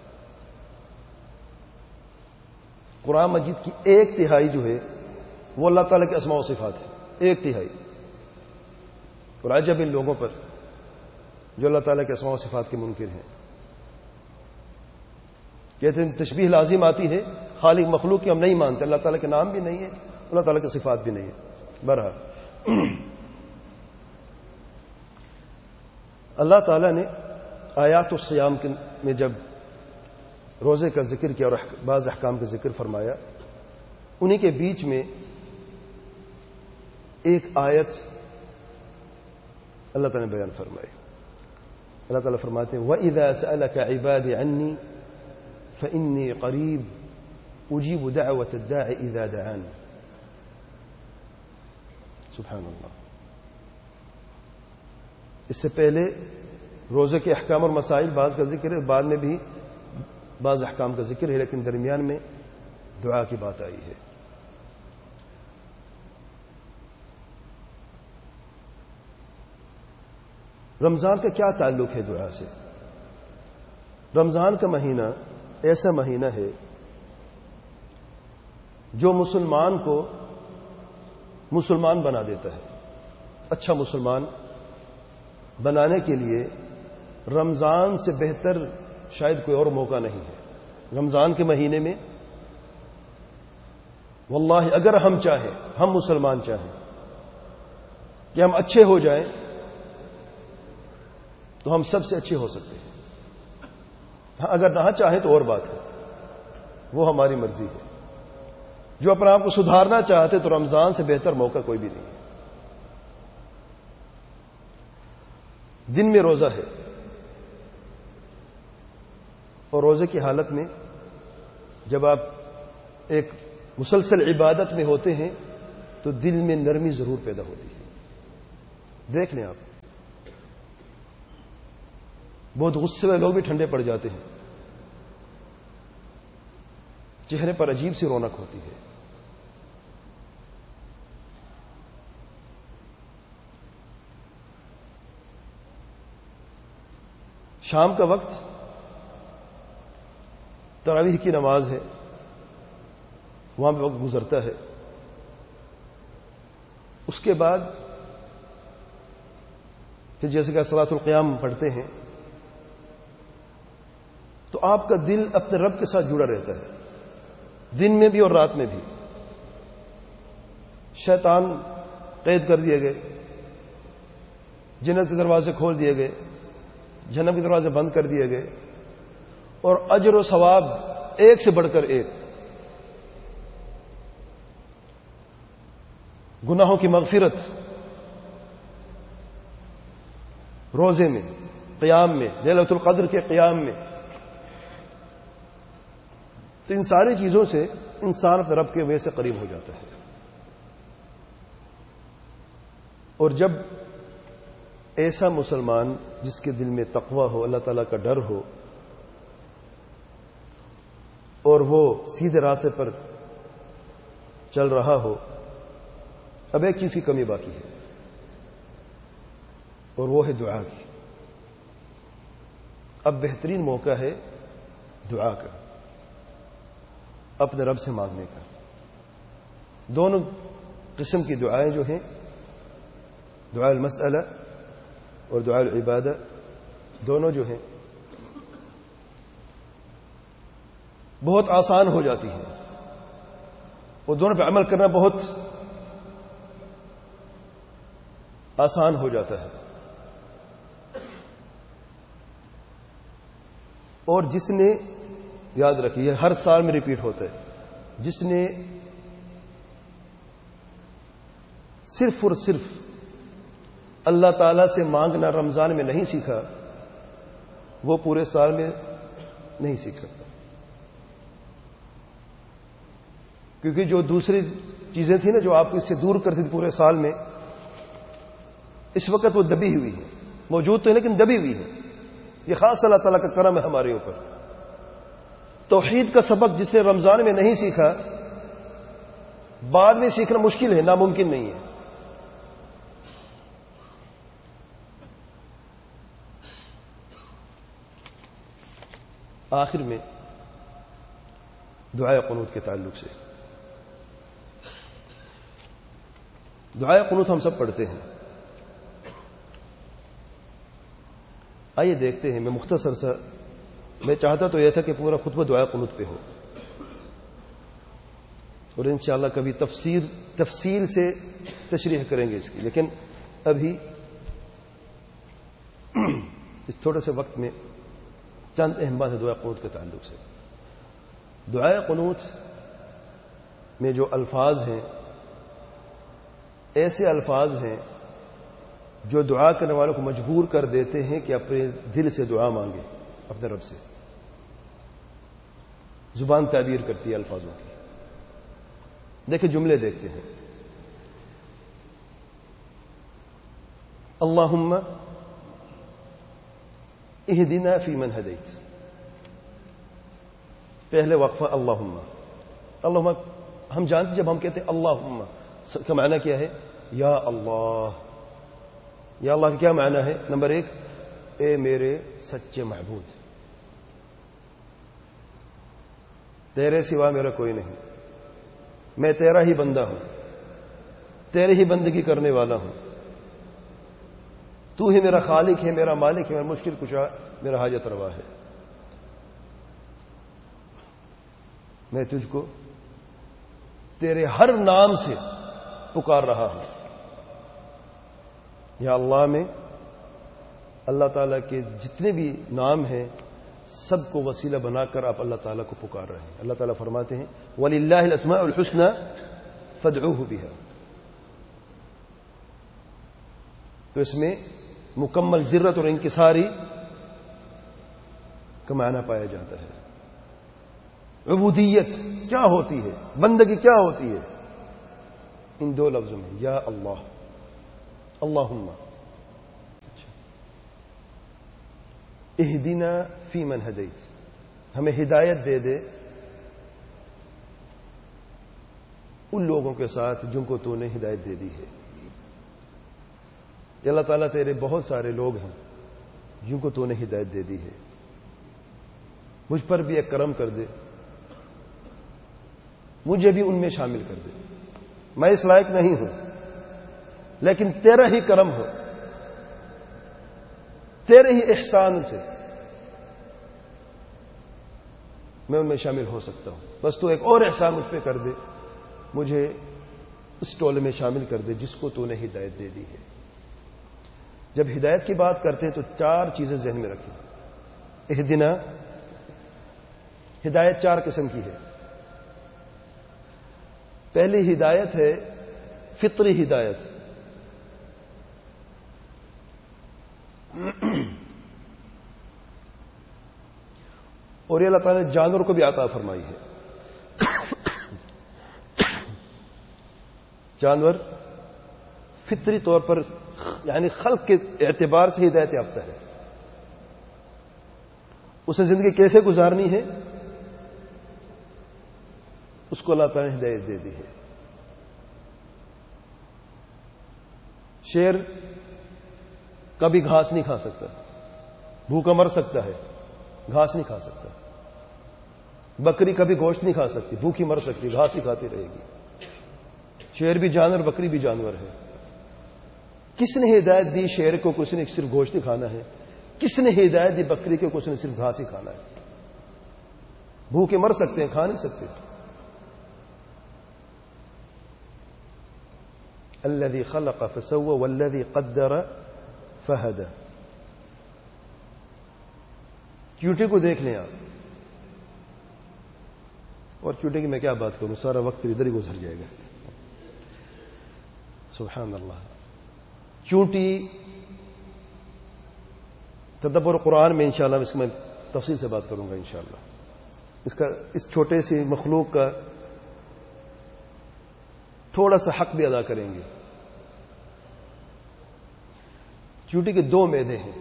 Speaker 1: قرآن مجید کی 1/3 جو ہے وہ اللہ تعالیٰ کے اسماء و صفات ہے. 1/3. اور عجب ان لوگوں پر جو اللہ تعالیٰ کے اسماء و صفات کے منکر ہیں. کہتے ہیں تشبیہ لازم آتی ہے، خالق مخلوق کی ہم نہیں مانتے. اللہ تعالیٰ کے نام بھی نہیں ہے، اللہ تعالیٰ کے صفات بھی نہیں ہے. بہرحال اللہ تعالیٰ نے آیات الصیام میں جب روزے کا ذکر کیا اور بعض احکام کا ذکر فرمایا، انہی کے بیچ میں ایک آیت اللہ تعالیٰ نے بیان فرمائی. اللہ تعالیٰ فرماتے ہیں وَإِذَا سَأَلَكَ عِبَادِي عَنِّي فَإِنِّي قَرِيبٌ أُجِيبُ دَعْوَةَ الدَّاعِ إِذَا دَعَانِ. سبحان اللہ. اس سے پہلے روزے کے احکام اور مسائل بعض کا ذکر ہے، بعد میں بھی بعض احکام کا ذکر ہے، لیکن درمیان میں دعا کی بات آئی ہے. رمضان کا کیا تعلق ہے دعا سے؟ رمضان کا مہینہ ایسا مہینہ ہے جو مسلمان کو مسلمان بنا دیتا ہے. اچھا مسلمان بنانے کے لیے رمضان سے بہتر شاید کوئی اور موقع نہیں ہے. رمضان کے مہینے میں واللہ اگر ہم چاہیں، ہم مسلمان چاہیں کہ ہم اچھے ہو جائیں تو ہم سب سے اچھے ہو سکتے ہیں. اگر نہ چاہیں تو اور بات ہے، وہ ہماری مرضی ہے. جو اپنے آپ کو سدھارنا چاہتے تو رمضان سے بہتر موقع کوئی بھی نہیں ہے. دن میں روزہ ہے اور روزے کی حالت میں جب آپ ایک مسلسل عبادت میں ہوتے ہیں تو دل میں نرمی ضرور پیدا ہوتی ہے. دیکھ لیں آپ، بہت غصے والے لوگ بھی ٹھنڈے پڑ جاتے ہیں. چہرے پر عجیب سی رونق ہوتی ہے. شام کا وقت تراویح کی نماز ہے، وہاں پہ وقت گزرتا ہے. اس کے بعد پھر جیسے کہ صلاۃ القیام پڑھتے ہیں تو آپ کا دل اپنے رب کے ساتھ جڑا رہتا ہے، دن میں بھی اور رات میں بھی. شیطان قید کر دیے گئے، جنت کے دروازے کھول دیے گئے، جہنم کے دروازے بند کر دیے گئے، اور اجر و ثواب ایک سے بڑھ کر ایک. گناہوں کی مغفرت روزے میں، قیام میں، لیلۃ القدر کے قیام میں. تو ان ساری چیزوں سے انسان اپنے رب کے وجہ سے قریب ہو جاتا ہے. اور جب ایسا مسلمان جس کے دل میں تقوی ہو، اللہ تعالیٰ کا ڈر ہو، اور وہ سیدھے راستے پر چل رہا ہو، اب ایک چیز کی کمی باقی ہے، اور وہ ہے دعا کی. اب بہترین موقع ہے دعا کا، اپنے رب سے مانگنے کا. دونوں قسم کی دعائیں جو ہیں، دعاء المسئلہ اور دعاء العبادہ، دونوں جو ہیں بہت آسان ہو جاتی ہیں، اور دونوں پہ عمل کرنا بہت آسان ہو جاتا ہے. اور جس نے، یاد رکھیے ہر سال میں ریپیٹ ہوتا ہے، جس نے صرف اور صرف اللہ تعالی سے مانگنا رمضان میں نہیں سیکھا، وہ پورے سال میں نہیں سیکھ سکتا. کیونکہ جو دوسری چیزیں تھیں نا جو آپ کو اس سے دور کرتی تھی پورے سال میں، اس وقت وہ دبی ہوئی ہے. موجود تو ہے لیکن دبی ہوئی ہے. یہ خاص اللہ تعالیٰ کا کرم ہے ہمارے اوپر. توحید کا سبق جسے رمضان میں نہیں سیکھا، بعد میں سیکھنا مشکل ہے، ناممکن نہیں ہے. آخر میں دعائے قنوت کے تعلق سے، دعائے قنوت ہم سب پڑھتے ہیں. آئیے دیکھتے ہیں. میں مختصر سا، میں چاہتا تو یہ تھا کہ پورا خطبہ دعائے قنوت پہ ہو، اور انشاءاللہ کبھی تفصیل سے تشریح کریں گے اس کی، لیکن ابھی اس تھوڑے سے وقت میں چند اہم بات ہے دعائے قنوت کے تعلق سے. دعائے قنوت میں جو الفاظ ہیں، ایسے الفاظ ہیں جو دعا کرنے والوں کو مجبور کر دیتے ہیں کہ اپنے دل سے دعا مانگے اپنے رب سے. زبان تعبیر کرتی ہے الفاظوں کی. دیکھیں جملے دیکھتے ہیں. اللہم اہدنا فی من ہدیت. پہلے وقفہ اللہم. اللہم ہم جانتے ہیں جب ہم کہتے ہیں اللہم کا معنی کیا ہے؟ یا اللہ. یا اللہ کا کیا معنی ہے؟ نمبر ایک، اے میرے سچے معبود، تیرے سوا میرا کوئی نہیں، میں تیرا ہی بندہ ہوں، تیرے ہی بندگی کرنے والا ہوں، تو ہی میرا خالق ہے، میرا مالک ہے، میرا مشکل کشا، میرا حاجت روا ہے. میں تجھ کو تیرے ہر نام سے پکار رہا ہوں. یا اللہ میں اللہ تعالیٰ کے جتنے بھی نام ہیں سب کو وسیلہ بنا کر آپ اللہ تعالیٰ کو پکار رہے ہیں. اللہ تعالیٰ فرماتے ہیں وَلِلَّهِ الْأَسْمَاءُ الْحُسْنَى فَادْعُوهُ بِهَا. تو اس میں مکمل ذرت اور انکساری کا معنی پایا جاتا ہے. عبودیت کیا ہوتی ہے، بندگی کیا ہوتی ہے، ان دو لفظوں میں، یا اللہ. اللہم اہدنا فی من ہدیت، ہمیں ہدایت دے دے ان لوگوں کے ساتھ جن کو تو نے ہدایت دے دی ہے. کہ اللہ تعالیٰ تیرے بہت سارے لوگ ہیں جن کو تو نے ہدایت دے دی ہے، مجھ پر بھی ایک کرم کر دے، مجھے بھی ان میں شامل کر دے. میں اس لائق نہیں ہوں، لیکن تیرا ہی کرم ہو، تیرے ہی احسان سے میں ان میں شامل ہو سکتا ہوں. بس تو ایک اور احسان مجھ پہ کر دے، مجھے اس ٹولے میں شامل کر دے جس کو تو نے ہدایت دے دی ہے. جب ہدایت کی بات کرتے ہیں تو 4 چیزیں ذہن میں رکھیں. اہدنا، ہدایت 4 قسم کی ہے. پہلی ہدایت ہے فطری ہدایت. اور یہ اللہ تعالیٰ نے جانور کو بھی عطا فرمائی ہے. جانور فطری طور پر یعنی خلق کے اعتبار سے ہدایت یافتہ ہے. اسے زندگی کیسے گزارنی ہے اس کو اللہ تعالیٰ نے ہدایت دے دی ہے. شیر کبھی گھاس نہیں کھا سکتا، بھوکا مر سکتا ہے، گھاس نہیں کھا سکتا. بکری کبھی گوشت نہیں کھا سکتی، بھوکی مر سکتی، گھاس ہی کھاتی رہے گی. شیر بھی جانور، بکری بھی جانور ہے. کس نے ہدایت دی شیر کو کچھ نے صرف گوشت ہی کھانا ہے؟ کس نے ہدایت دی بکری کو کچھ نے صرف گھاس ہی کھانا ہے؟ بھوکے مر سکتے ہیں، کھا نہیں سکتے. الذي خلق فسوى والذي قدر فهدى. چیونٹی کو دیکھ لیں آپ، اور چیونٹی کی میں کیا بات کروں، سارا وقت ادھر ہی گزر جائے گا. سبحان اللہ. چونٹی تدبر قرآن میں انشاءاللہ اس میں تفصیل سے بات کروں گا انشاءاللہ. اس چھوٹے سے مخلوق کا تھوڑا سا حق بھی ادا کریں گے. چونٹی کے 2 معدے ہیں.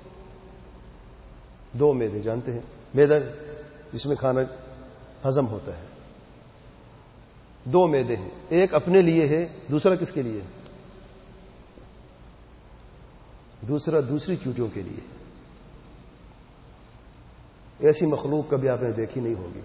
Speaker 1: 2 معدے جانتے ہیں؟ معدہ جس میں کھانا ہضم ہوتا ہے. 2 معدے ہیں، ایک اپنے لیے ہے، دوسرا کس کے لیے؟ دوسرا دوسری چونٹیوں کے لیے. ایسی مخلوق کبھی آپ نے دیکھی نہیں ہوگی.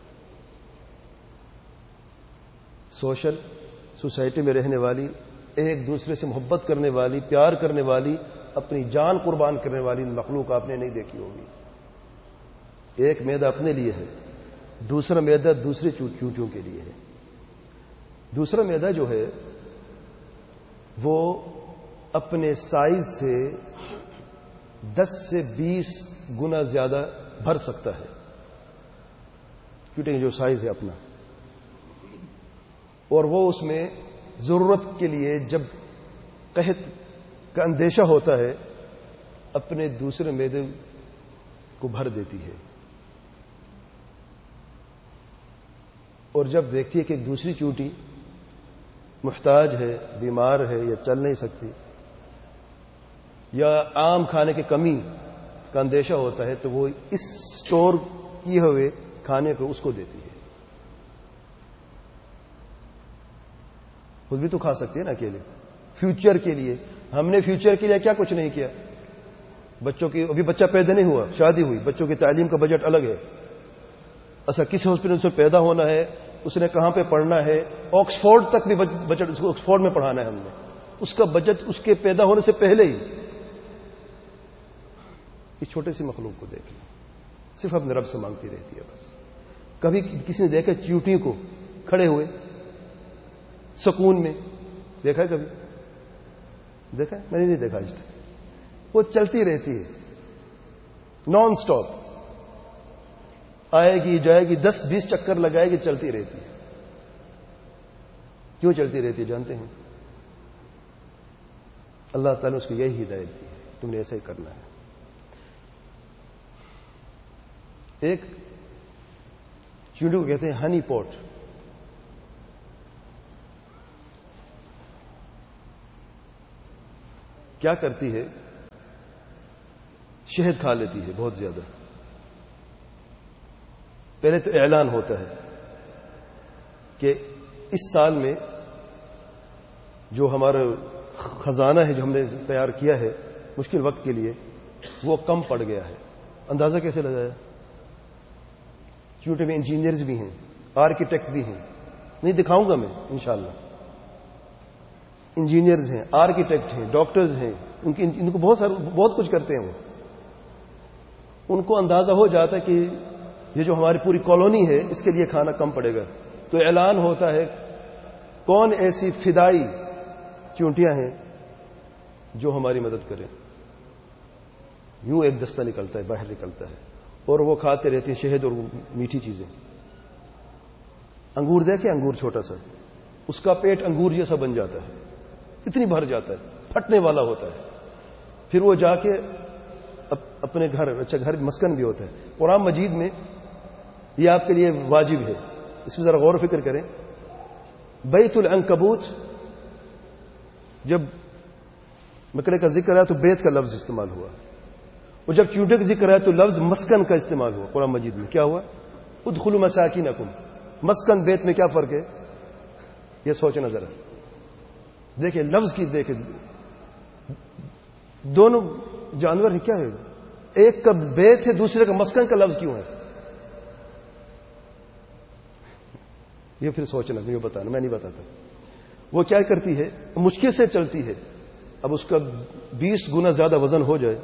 Speaker 1: سوسائٹی میں رہنے والی، ایک دوسرے سے محبت کرنے والی، پیار کرنے والی، اپنی جان قربان کرنے والی مخلوق آپ نے نہیں دیکھی ہوگی. ایک معدہ اپنے لیے ہے، دوسرا معدہ دوسری چونٹیوں کے لیے ہے. دوسرا معدہ جو ہے وہ اپنے سائز سے 10 سے 20 گنا زیادہ بھر سکتا ہے. چونٹی جو سائز ہے اپنا، اور وہ اس میں ضرورت کے لیے جب قحط کا اندیشہ ہوتا ہے اپنے دوسرے معدے کو بھر دیتی ہے. اور جب دیکھتی ہے کہ دوسری چونٹی محتاج ہے، بیمار ہے، یا چل نہیں سکتی، یا عام کھانے کی کمی کا اندیشہ ہوتا ہے، تو وہ اس سٹور کیے ہوئے کھانے کو اس کو دیتی ہے. خود بھی تو کھا سکتی ہے نا اکیلے. فیوچر کے لیے ہم نے فیوچر کے لیے کیا کچھ نہیں کیا. بچوں کی، ابھی بچہ پیدا نہیں ہوا، شادی ہوئی، بچوں کی تعلیم کا بجٹ الگ ہے. ایسا کس ہاسپٹل سے پیدا ہونا ہے، اس نے کہاں پہ پڑھنا ہے، آکسفورڈ تک بھی بجٹ، اس کو آکسفورڈ میں پڑھانا ہے ہم نے، اس کا بجٹ اس کے پیدا ہونے سے پہلے ہی. اس چھوٹے سی مخلوق کو دیکھ لیں، صرف اپنے رب سے مانگتی رہتی ہے بس. کبھی کسی نے دیکھا چیونٹی کو کھڑے ہوئے سکون میں؟ دیکھا ہے کبھی؟ دیکھا ہے؟ میں نے نہیں دیکھا آج تک. وہ چلتی رہتی ہے نان سٹاپ، آئے گی جائے گی، 10-20 چکر لگائے گی، چلتی رہتی ہے. کیوں چلتی رہتی ہے جانتے ہیں؟ اللہ تعالیٰ نے اس کو یہی ہدایت دی ہے، تم نے ایسا ہی کرنا ہے. ایک چیونٹی کو کہتے ہیں ہنی پوٹ. کیا کرتی ہے؟ شہد کھا لیتی ہے بہت زیادہ. پہلے تو اعلان ہوتا ہے کہ اس سال میں جو ہمارا خزانہ ہے جو ہم نے تیار کیا ہے مشکل وقت کے لیے وہ کم پڑ گیا ہے. اندازہ کیسے لگایا؟ کیونکہ میں انجینئرز بھی ہیں, آرکیٹیکٹ بھی ہیں, نہیں دکھاؤں گا میں انشاءاللہ. انجینئرز ہیں, آرکیٹیکٹ ہیں, ڈاکٹرز ہیں, ان کو بہت کچھ کرتے ہیں. ان کو اندازہ ہو جاتا ہے کہ یہ جو ہماری پوری کالونی ہے اس کے لیے کھانا کم پڑے گا, تو اعلان ہوتا ہے کون ایسی فدائی چونٹیاں ہیں جو ہماری مدد کریں. یوں ایک دستہ نکلتا ہے, باہر نکلتا ہے, اور وہ کھاتے رہتے ہیں شہد اور میٹھی چیزیں. انگور دیکھیں, انگور چھوٹا سا, اس کا پیٹ انگور جیسا بن جاتا ہے, اتنی بھر جاتا ہے, پھٹنے والا ہوتا ہے. پھر وہ جا کے اپنے گھر, اچھا گھر مسکن بھی ہوتا ہے. قرآن مجید میں یہ آپ کے لیے واجب ہے, اس میں ذرا غور و فکر کریں. بیت العنکبوت, جب مکڑے کا ذکر ہے تو بیت کا لفظ استعمال ہوا, اور جب چونٹے کا ذکر ہے تو لفظ مسکن کا استعمال ہوا. قرآن مجید میں کیا ہوا؟ ادخلوا مساکینکم. مسکن بیت میں کیا فرق ہے؟ یہ سوچنا ذرا. دیکھیں لفظ کی, دیکھیں دونوں جانور کیا ہے, ایک کا بیت ہے دوسرے کا مسکن کا لفظ کیوں ہے؟ یہ پھر سوچنا, یہ بتانا, میں نہیں بتاتا. وہ کیا کرتی ہے, مشکل سے چلتی ہے. اب اس کا 20 گنا زیادہ وزن ہو جائے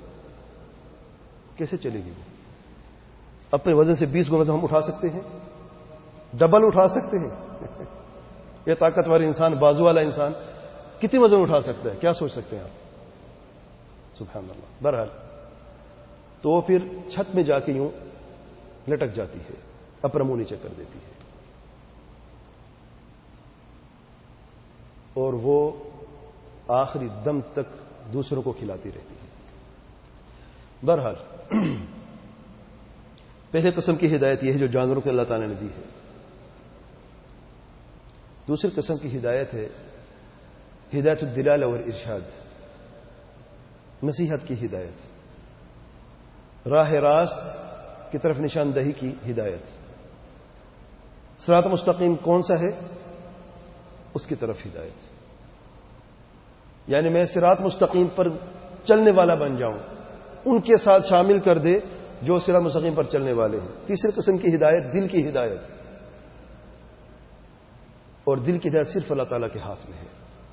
Speaker 1: کیسے چلے گی؟ وہ اپنے وزن سے 20 گنا ہم اٹھا سکتے ہیں, ڈبل اٹھا سکتے ہیں. یہ طاقتور انسان, بازو والا انسان کتنی وزن اٹھا سکتا ہے؟ کیا سوچ سکتے ہیں آپ؟ سبحان اللہ. بہرحال تو پھر چھت میں جا کے یوں لٹک جاتی ہے, اپنا منہ نیچے کر دیتی ہے, اور وہ آخری دم تک دوسروں کو کھلاتی رہتی ہے. بہرحال پہلے قسم کی ہدایت یہ ہے جو جانوروں کو اللہ تعالی نے دی ہے. دوسری قسم کی ہدایت ہے ہدایت الدلالہ والارشاد, نصیحت کی ہدایت, راہ راست کی طرف نشاندہی کی ہدایت. صراط مستقیم کون سا ہے؟ اس کی طرف ہدایت. یعنی میں صراط مستقیم پر چلنے والا بن جاؤں, ان کے ساتھ شامل کر دے جو صراط مستقیم پر چلنے والے ہیں. تیسری قسم کی ہدایت دل کی ہدایت, اور دل کی ہدایت صرف اللہ تعالیٰ کے ہاتھ میں ہے.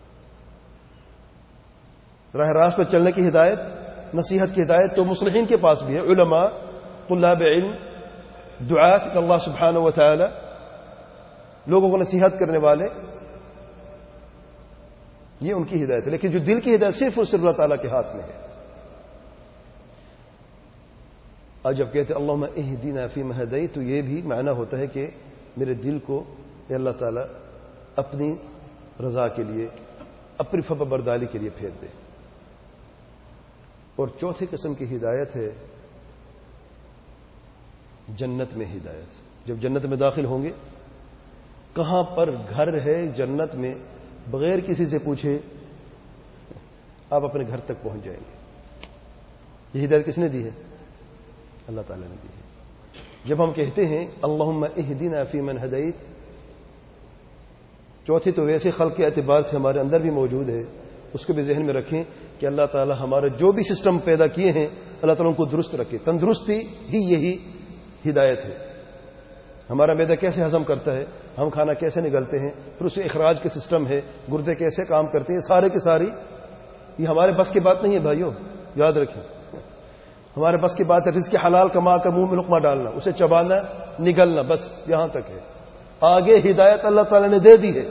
Speaker 1: راہ راست پر چلنے کی ہدایت, نصیحت کی ہدایت تو مصلحین کے پاس بھی ہے, علماء, طلاب علم, دعات اللہ سبحانہ و تعالی, لوگوں کو نصیحت کرنے والے, یہ ان کی ہدایت ہے. لیکن جو دل کی ہدایت صرف اور صرف اللہ تعالیٰ کے ہاتھ میں ہے. آج جب کہتے اللہم اہدنا فیمن ہدیت, تو یہ بھی معنی ہوتا ہے کہ میرے دل کو اے اللہ تعالیٰ اپنی رضا کے لیے, اپنی فرمانبرداری کے لیے پھیر دے. اور چوتھی قسم کی ہدایت ہے جنت میں ہدایت. جب جنت میں داخل ہوں گے, کہاں پر گھر ہے جنت میں, بغیر کسی سے پوچھے آپ اپنے گھر تک پہنچ جائیں گے. یہ ہدایت کس نے دی ہے؟ اللہ تعالیٰ نے دی ہے. جب ہم کہتے ہیں اللہم اہدنا فیمن ہدیت, چوتھی تو ویسے خلق کے اعتبار سے ہمارے اندر بھی موجود ہے, اس کو بھی ذہن میں رکھیں کہ اللہ تعالیٰ ہمارے جو بھی سسٹم پیدا کیے ہیں اللہ تعالیٰ ان کو درست رکھے. تندرستی ہی یہی ہدایت ہے. ہمارا معدہ کیسے ہضم کرتا ہے, ہم کھانا کیسے نگلتے ہیں, پھر اسے اخراج کے سسٹم ہے, گردے کیسے کام کرتے ہیں, سارے کی ساری یہ ہمارے بس کی بات نہیں ہے بھائیو, یاد رکھیں. ہمارے بس کی بات ہے رزق حلال کما کر منہ میں لقمہ ڈالنا, اسے چبانا, نگلنا, بس یہاں تک ہے. آگے ہدایت اللہ تعالیٰ نے دے دی ہے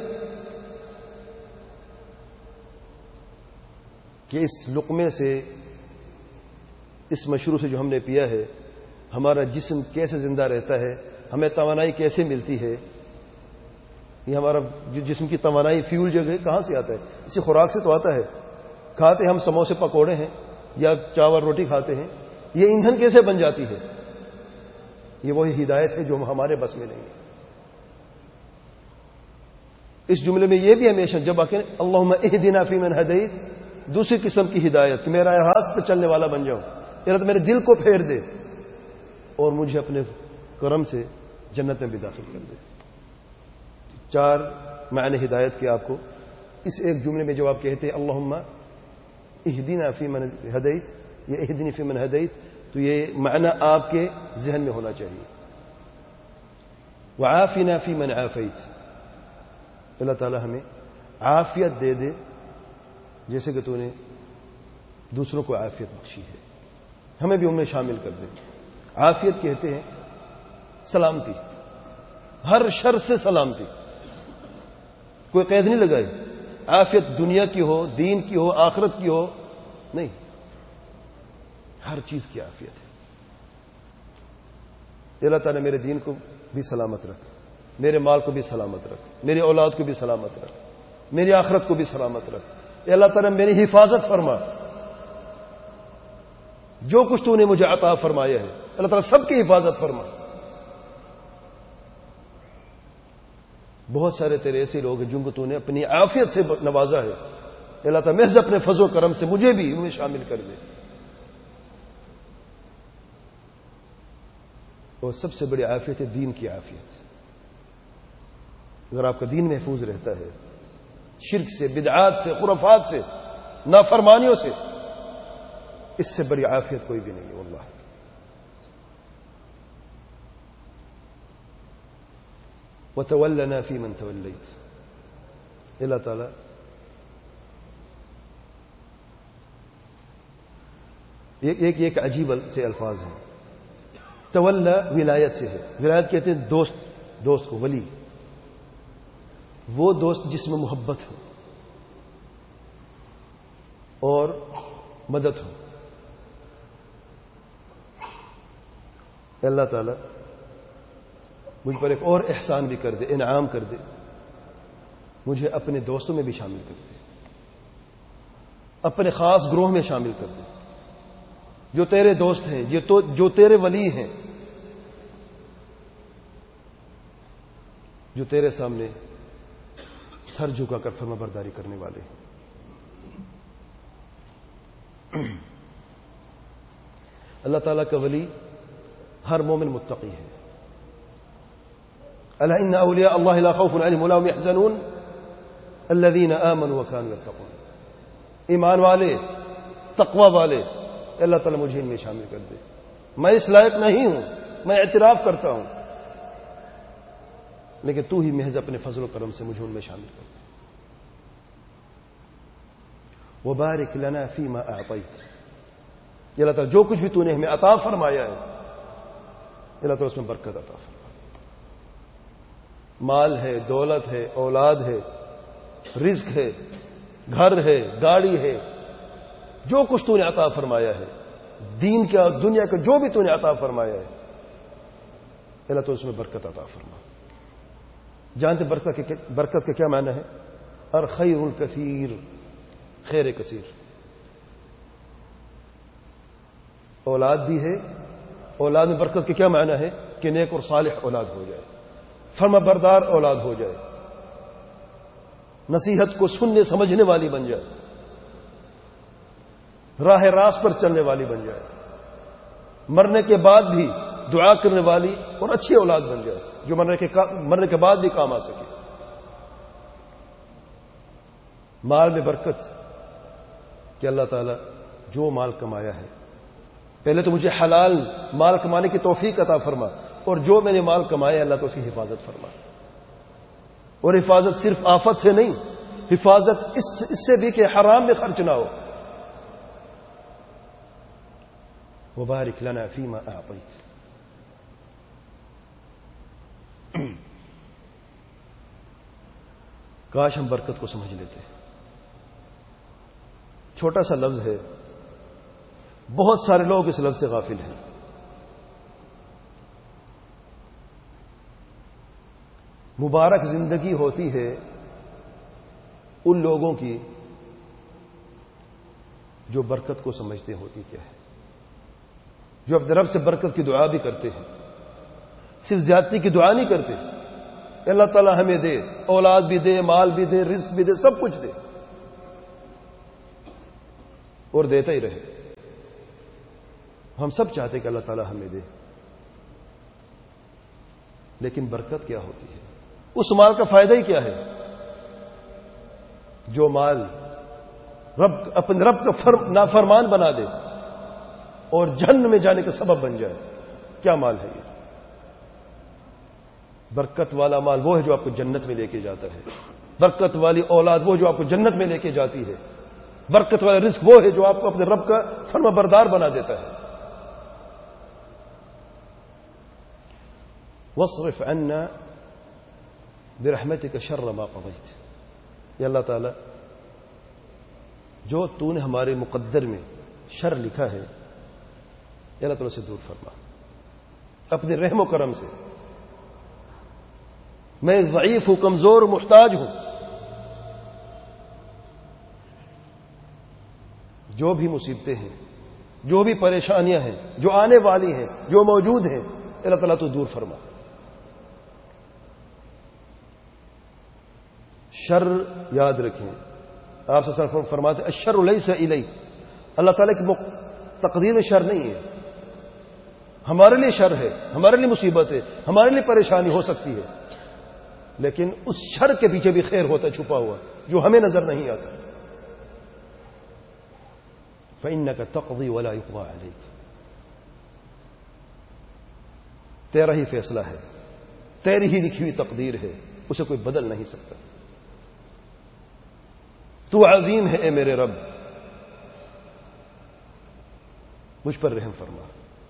Speaker 1: کہ اس لقمے سے, اس مشروب سے جو ہم نے پیا ہے, ہمارا جسم کیسے زندہ رہتا ہے, ہمیں توانائی کیسے ملتی ہے. یہ ہمارا جسم کی توانائی, فیول جو ہے کہاں سے آتا ہے؟ اسی خوراک سے تو آتا ہے. کھاتے ہم سموسے پکوڑے ہیں یا چاول روٹی کھاتے ہیں, یہ ایندھن کیسے بن جاتی ہے؟ یہ وہی ہدایت ہے جو ہمارے بس میں نہیں ہے. اس جملے میں یہ بھی ہمیشہ جب آخر اللہم اہدنا فیمن ہدیت, دوسری قسم کی ہدایت کہ میرا راست پہ چلنے والا بن جاؤں, میرے دل کو پھیر دے اور مجھے اپنے کرم سے جنت میں بھی داخل کر دے. 4 معنی ہدایت کے آپ کو اس ایک جملے میں جب آپ کہتے ہیں اللہم اہدنا فی من ہدیت یا اہدنی فی من ہدیت، تو یہ معنی آپ کے ذہن میں ہونا چاہیے. وعافنا فی من عافیت، اللہ تعالی ہمیں عافیت دے دے جیسے کہ تو نے دوسروں کو عافیت بخشی ہے، ہمیں بھی ان میں شامل کر دے. عافیت کہتے ہیں سلامتی، ہر شر سے سلامتی، کوئی قید نہیں لگائی. عافیت دنیا کی ہو، دین کی ہو، آخرت کی ہو، نہیں، ہر چیز کی عافیت ہے. اللہ تعالیٰ میرے دین کو بھی سلامت رکھ، میرے مال کو بھی سلامت رکھ، میری اولاد کو بھی سلامت رکھ، میری آخرت کو بھی سلامت رکھ. اللہ تعالیٰ میری حفاظت فرما، جو کچھ تو نے مجھے عطا فرمایا ہے اللہ تعالیٰ سب کی حفاظت فرما. بہت سارے تیرے ایسے لوگ ہیں جن کو تو نے اپنی عافیت سے نوازا ہے، اللہ تعالیٰ محض اپنے فضل و کرم سے مجھے بھی ان میں شامل کر دے. اور سب سے بڑی عافیت ہے دین کی عافیت. اگر آپ کا دین محفوظ رہتا ہے شرک سے، بدعات سے، خرافات سے، نافرمانیوں سے، اس سے بڑی عافیت کوئی بھی نہیں ہے واللہ. وَتَوَلَّنَا فِي مَنْ تَوَلَّيْتَ، اللہ تعالیٰ ایک عجیب سے الفاظ ہیں. تولا ولایت سے ہے، ولایت کہتے ہیں دوست کو، ولی، وہ دوست جس میں محبت ہو اور مدد ہو. اللہ تعالیٰ مجھ پر ایک اور احسان بھی کر دے، انعام کر دے، مجھے اپنے دوستوں میں بھی شامل کر دے، اپنے خاص گروہ میں شامل کر دے. جو تیرے دوست ہیں، جو تیرے ولی ہیں، جو تیرے سامنے سر جھکا کر فرما برداری کرنے والے ہیں. اللہ تعالیٰ کا ولی ہر مومن متقی ہے. الا ان اولیاء اللہ لا خوف علیہم ولا هم يحزنون الذين آمنوا وكانوا يتقون. ایمان والے، تقوی والے، اللہ تعالیٰ مجھے ان میں شامل کر دے. میں اس لائق نہیں ہوں، میں اعتراف کرتا ہوں، لیکن تو ہی محض اپنے فضل و کرم سے مجھے ان میں شامل کر دے. وبارک لنا فیما اعطیت، اللہ تعالیٰ جو کچھ بھی تو نے ہمیں عطا فرمایا ہے اللہ تعالیٰ اس میں برکت عطا فرما. مال ہے، دولت ہے، اولاد ہے، رزق ہے، گھر ہے، گاڑی ہے، جو کچھ تو نے عطا فرمایا ہے، دین کا دنیا کا جو بھی تو نے عطا فرمایا ہے اللہ تو اس میں برکت عطا فرما. جانتے برکت کا کیا معنی ہے؟ الخیر الکثیر، خیر کثیر. اولاد بھی ہے، اولاد میں برکت کا کیا معنی ہے؟ کہ نیک اور صالح اولاد ہو جائے، فرما بردار اولاد ہو جائے، نصیحت کو سننے سمجھنے والی بن جائے، راہ راست پر چلنے والی بن جائے، مرنے کے بعد بھی دعا کرنے والی اور اچھی اولاد بن جائے جو مرنے کے بعد بھی کام آ سکے. مال میں برکت کہ اللہ تعالیٰ جو مال کمایا ہے پہلے تو مجھے حلال مال کمانے کی توفیق عطا فرما، اور جو میں نے مال کمایا اللہ تو اس کی حفاظت فرما. اور حفاظت صرف آفت سے نہیں، حفاظت اس سے بھی کہ حرام میں خرچ نہ ہو. وبارک لنا فیما اعطیت. کاش ہم برکت کو سمجھ لیتے. چھوٹا سا لفظ ہے، بہت سارے لوگ اس لفظ سے غافل ہیں. مبارک زندگی ہوتی ہے ان لوگوں کی جو برکت کو سمجھتے ہوتی کیا ہے، جو اپنے رب سے برکت کی دعا بھی کرتے ہیں، صرف زیادتی کی دعا نہیں کرتے. اللہ تعالیٰ ہمیں دے، اولاد بھی دے، مال بھی دے، رزق بھی دے، سب کچھ دے، اور دیتا ہی رہے. ہم سب چاہتے کہ اللہ تعالیٰ ہمیں دے، لیکن برکت کیا ہوتی ہے؟ اس مال کا فائدہ ہی کیا ہے؟ جو مال اپنے رب کا نافرمان بنا دے اور جہنم میں جانے کا سبب بن جائے، کیا مال ہے یہ؟ برکت والا مال وہ ہے جو آپ کو جنت میں لے کے جاتا ہے، برکت والی اولاد وہ جو آپ کو جنت میں لے کے جاتی ہے، برکت والا رزق وہ ہے جو آپ کو اپنے رب کا فرما بردار بنا دیتا ہے۔ واصرف عنا برحمتك شر ما قضيت، یا اللہ تعالی جو تو نے ہمارے مقدر میں شر لکھا ہے یا اللہ تعالی سے دور فرما اپنے رحم و کرم سے۔ میں ضعیف ہوں، کمزور محتاج ہوں، جو بھی مصیبتیں ہیں، جو بھی پریشانیاں ہیں، جو آنے والی ہیں، جو موجود ہیں، اللہ تعالیٰ تو دور فرما۔ شر یاد رکھیں، آپ صلی اللہ علیہ وسلم فرماتے ہیں الشر لیس الی، اللہ تعالیٰ کی تقدیر میں شر نہیں ہے، ہمارے لیے شر ہے، ہمارے لیے مصیبت ہے، ہمارے لیے پریشانی ہو سکتی ہے، لیکن اس شر کے پیچھے بھی خیر ہوتا ہے چھپا ہوا جو ہمیں نظر نہیں آتا۔ فإنك تقضي ولا يقضى عليك، تیرا ہی فیصلہ ہے، تیری ہی لکھی ہوئی تقدیر ہے، اسے کوئی بدل نہیں سکتا۔ تو عظیم ہے اے میرے رب، مجھ پر رحم فرما۔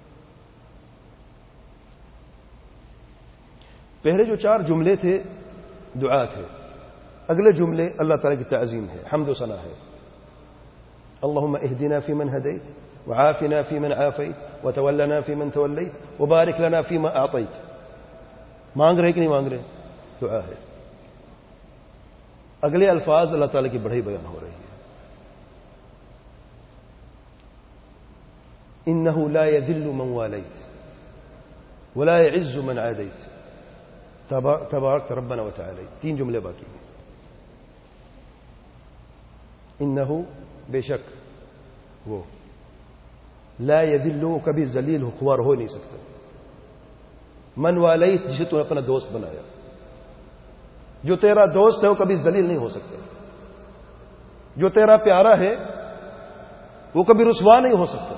Speaker 1: پہلے جو 4 جملے تھے دعا تھے، اگلے جملے اللہ تعالیٰ کی تعظیم ہے، حمد و ثنا ہے۔ اللهم اهدنا فيمن هديت وعافنا فيمن عافيت وتولنا فيمن توليت وبارك لنا فيما أعطيت۔ مانگ رہے کہ نہیں مانگ رہے؟ دعا ہے۔ اگلے الفاظ اللہ تعالیٰ کی بڑائی بیان ہو رہی ہے۔ إنه لا يذل من واليت ولا يعز من عاديت تبارک ربنا وتعالی۔ 3 جملے باقی ہیں۔ انہو بے شک وہ، لا یذل کبھی ذلیل خوار ہو نہیں سکتا، من والیت جسے تو نے اپنا دوست بنایا، جو تیرا دوست ہے وہ کبھی ذلیل نہیں ہو سکتا، جو تیرا پیارا ہے وہ کبھی رسوا نہیں ہو سکتا۔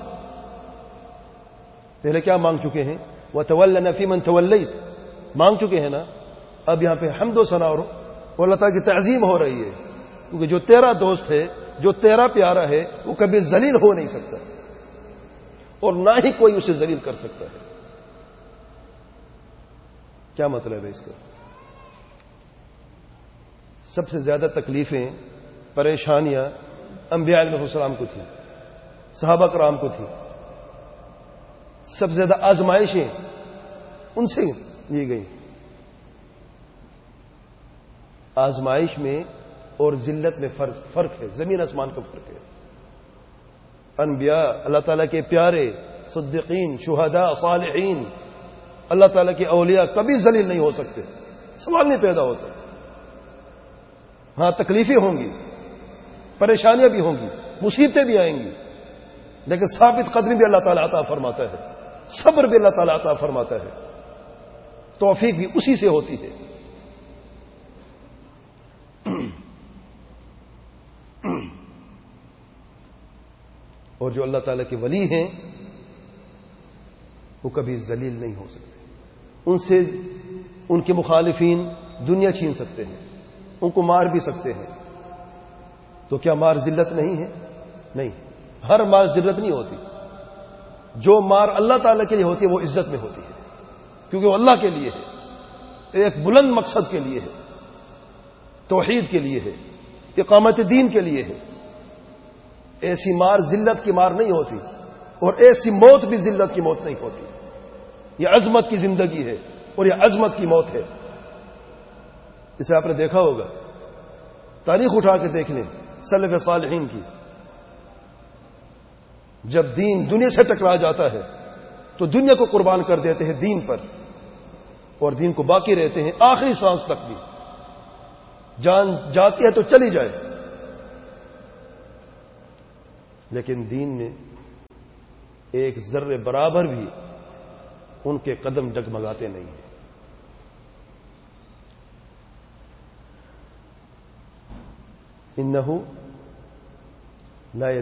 Speaker 1: پہلے کیا مانگ چکے ہیں؟ وَتَوَلَّنَا فِي مَنْ تَوَلَّيْتَ، مانگ چکے ہیں نا، اب یہاں پہ حمد و ثنا اور اللہ تعالیٰ کی تعظیم ہو رہی ہے، کیونکہ جو تیرا دوست ہے، جو تیرا پیارا ہے، وہ کبھی ذلیل ہو نہیں سکتا اور نہ ہی کوئی اسے ذلیل کر سکتا ہے۔ کیا مطلب ہے اس کا؟ سب سے زیادہ تکلیفیں، پریشانیاں انبیاء علیہ السلام کو تھیں، صحابہ کرام کو تھیں، سب سے زیادہ آزمائشیں ان سے لی گئی۔ آزمائش میں اور ذلت میں فرق ہے، زمین آسمان کا فرق ہے۔ انبیاء، اللہ تعالیٰ کے پیارے، صدیقین، شہداء، صالحین، اللہ تعالیٰ کے اولیاء کبھی ذلیل نہیں ہو سکتے، سوال نہیں پیدا ہوتا۔ ہاں تکلیفیں ہوں گی، پریشانیاں بھی ہوں گی، مصیبتیں بھی آئیں گی، لیکن ثابت قدمی بھی اللہ تعالیٰ عطا فرماتا ہے، صبر بھی اللہ تعالیٰ عطا فرماتا ہے، توفیق بھی اسی سے ہوتی ہے۔ اور جو اللہ تعالیٰ کے ولی ہیں وہ کبھی ذلیل نہیں ہو سکتے، ان سے ان کے مخالفین دنیا چھین سکتے ہیں، ان کو مار بھی سکتے ہیں، تو کیا مار ذلت نہیں ہے؟ نہیں، ہر مار ذلت نہیں ہوتی، جو مار اللہ تعالیٰ کے لیے ہوتی ہے وہ عزت میں ہوتی ہے، کیونکہ وہ اللہ کے لیے ہے، ایک بلند مقصد کے لیے ہے، توحید کے لیے ہے، اقامت دین کے لیے ہے۔ ایسی مار ذلت کی مار نہیں ہوتی، اور ایسی موت بھی ذلت کی موت نہیں ہوتی۔ یہ عظمت کی زندگی ہے اور یہ عظمت کی موت ہے۔ اسے آپ نے دیکھا ہوگا، تاریخ اٹھا کے دیکھ لیں سلف صالحین کی، جب دین دنیا سے ٹکرا جاتا ہے تو دنیا کو قربان کر دیتے ہیں دین پر، اور دین کو باقی رہتے ہیں آخری سانس تک بھی، جان جاتی ہے تو چلی جائے، لیکن دین میں ایک ذرے برابر بھی ان کے قدم ڈگمگاتے نہیں ہیں۔ انہو لا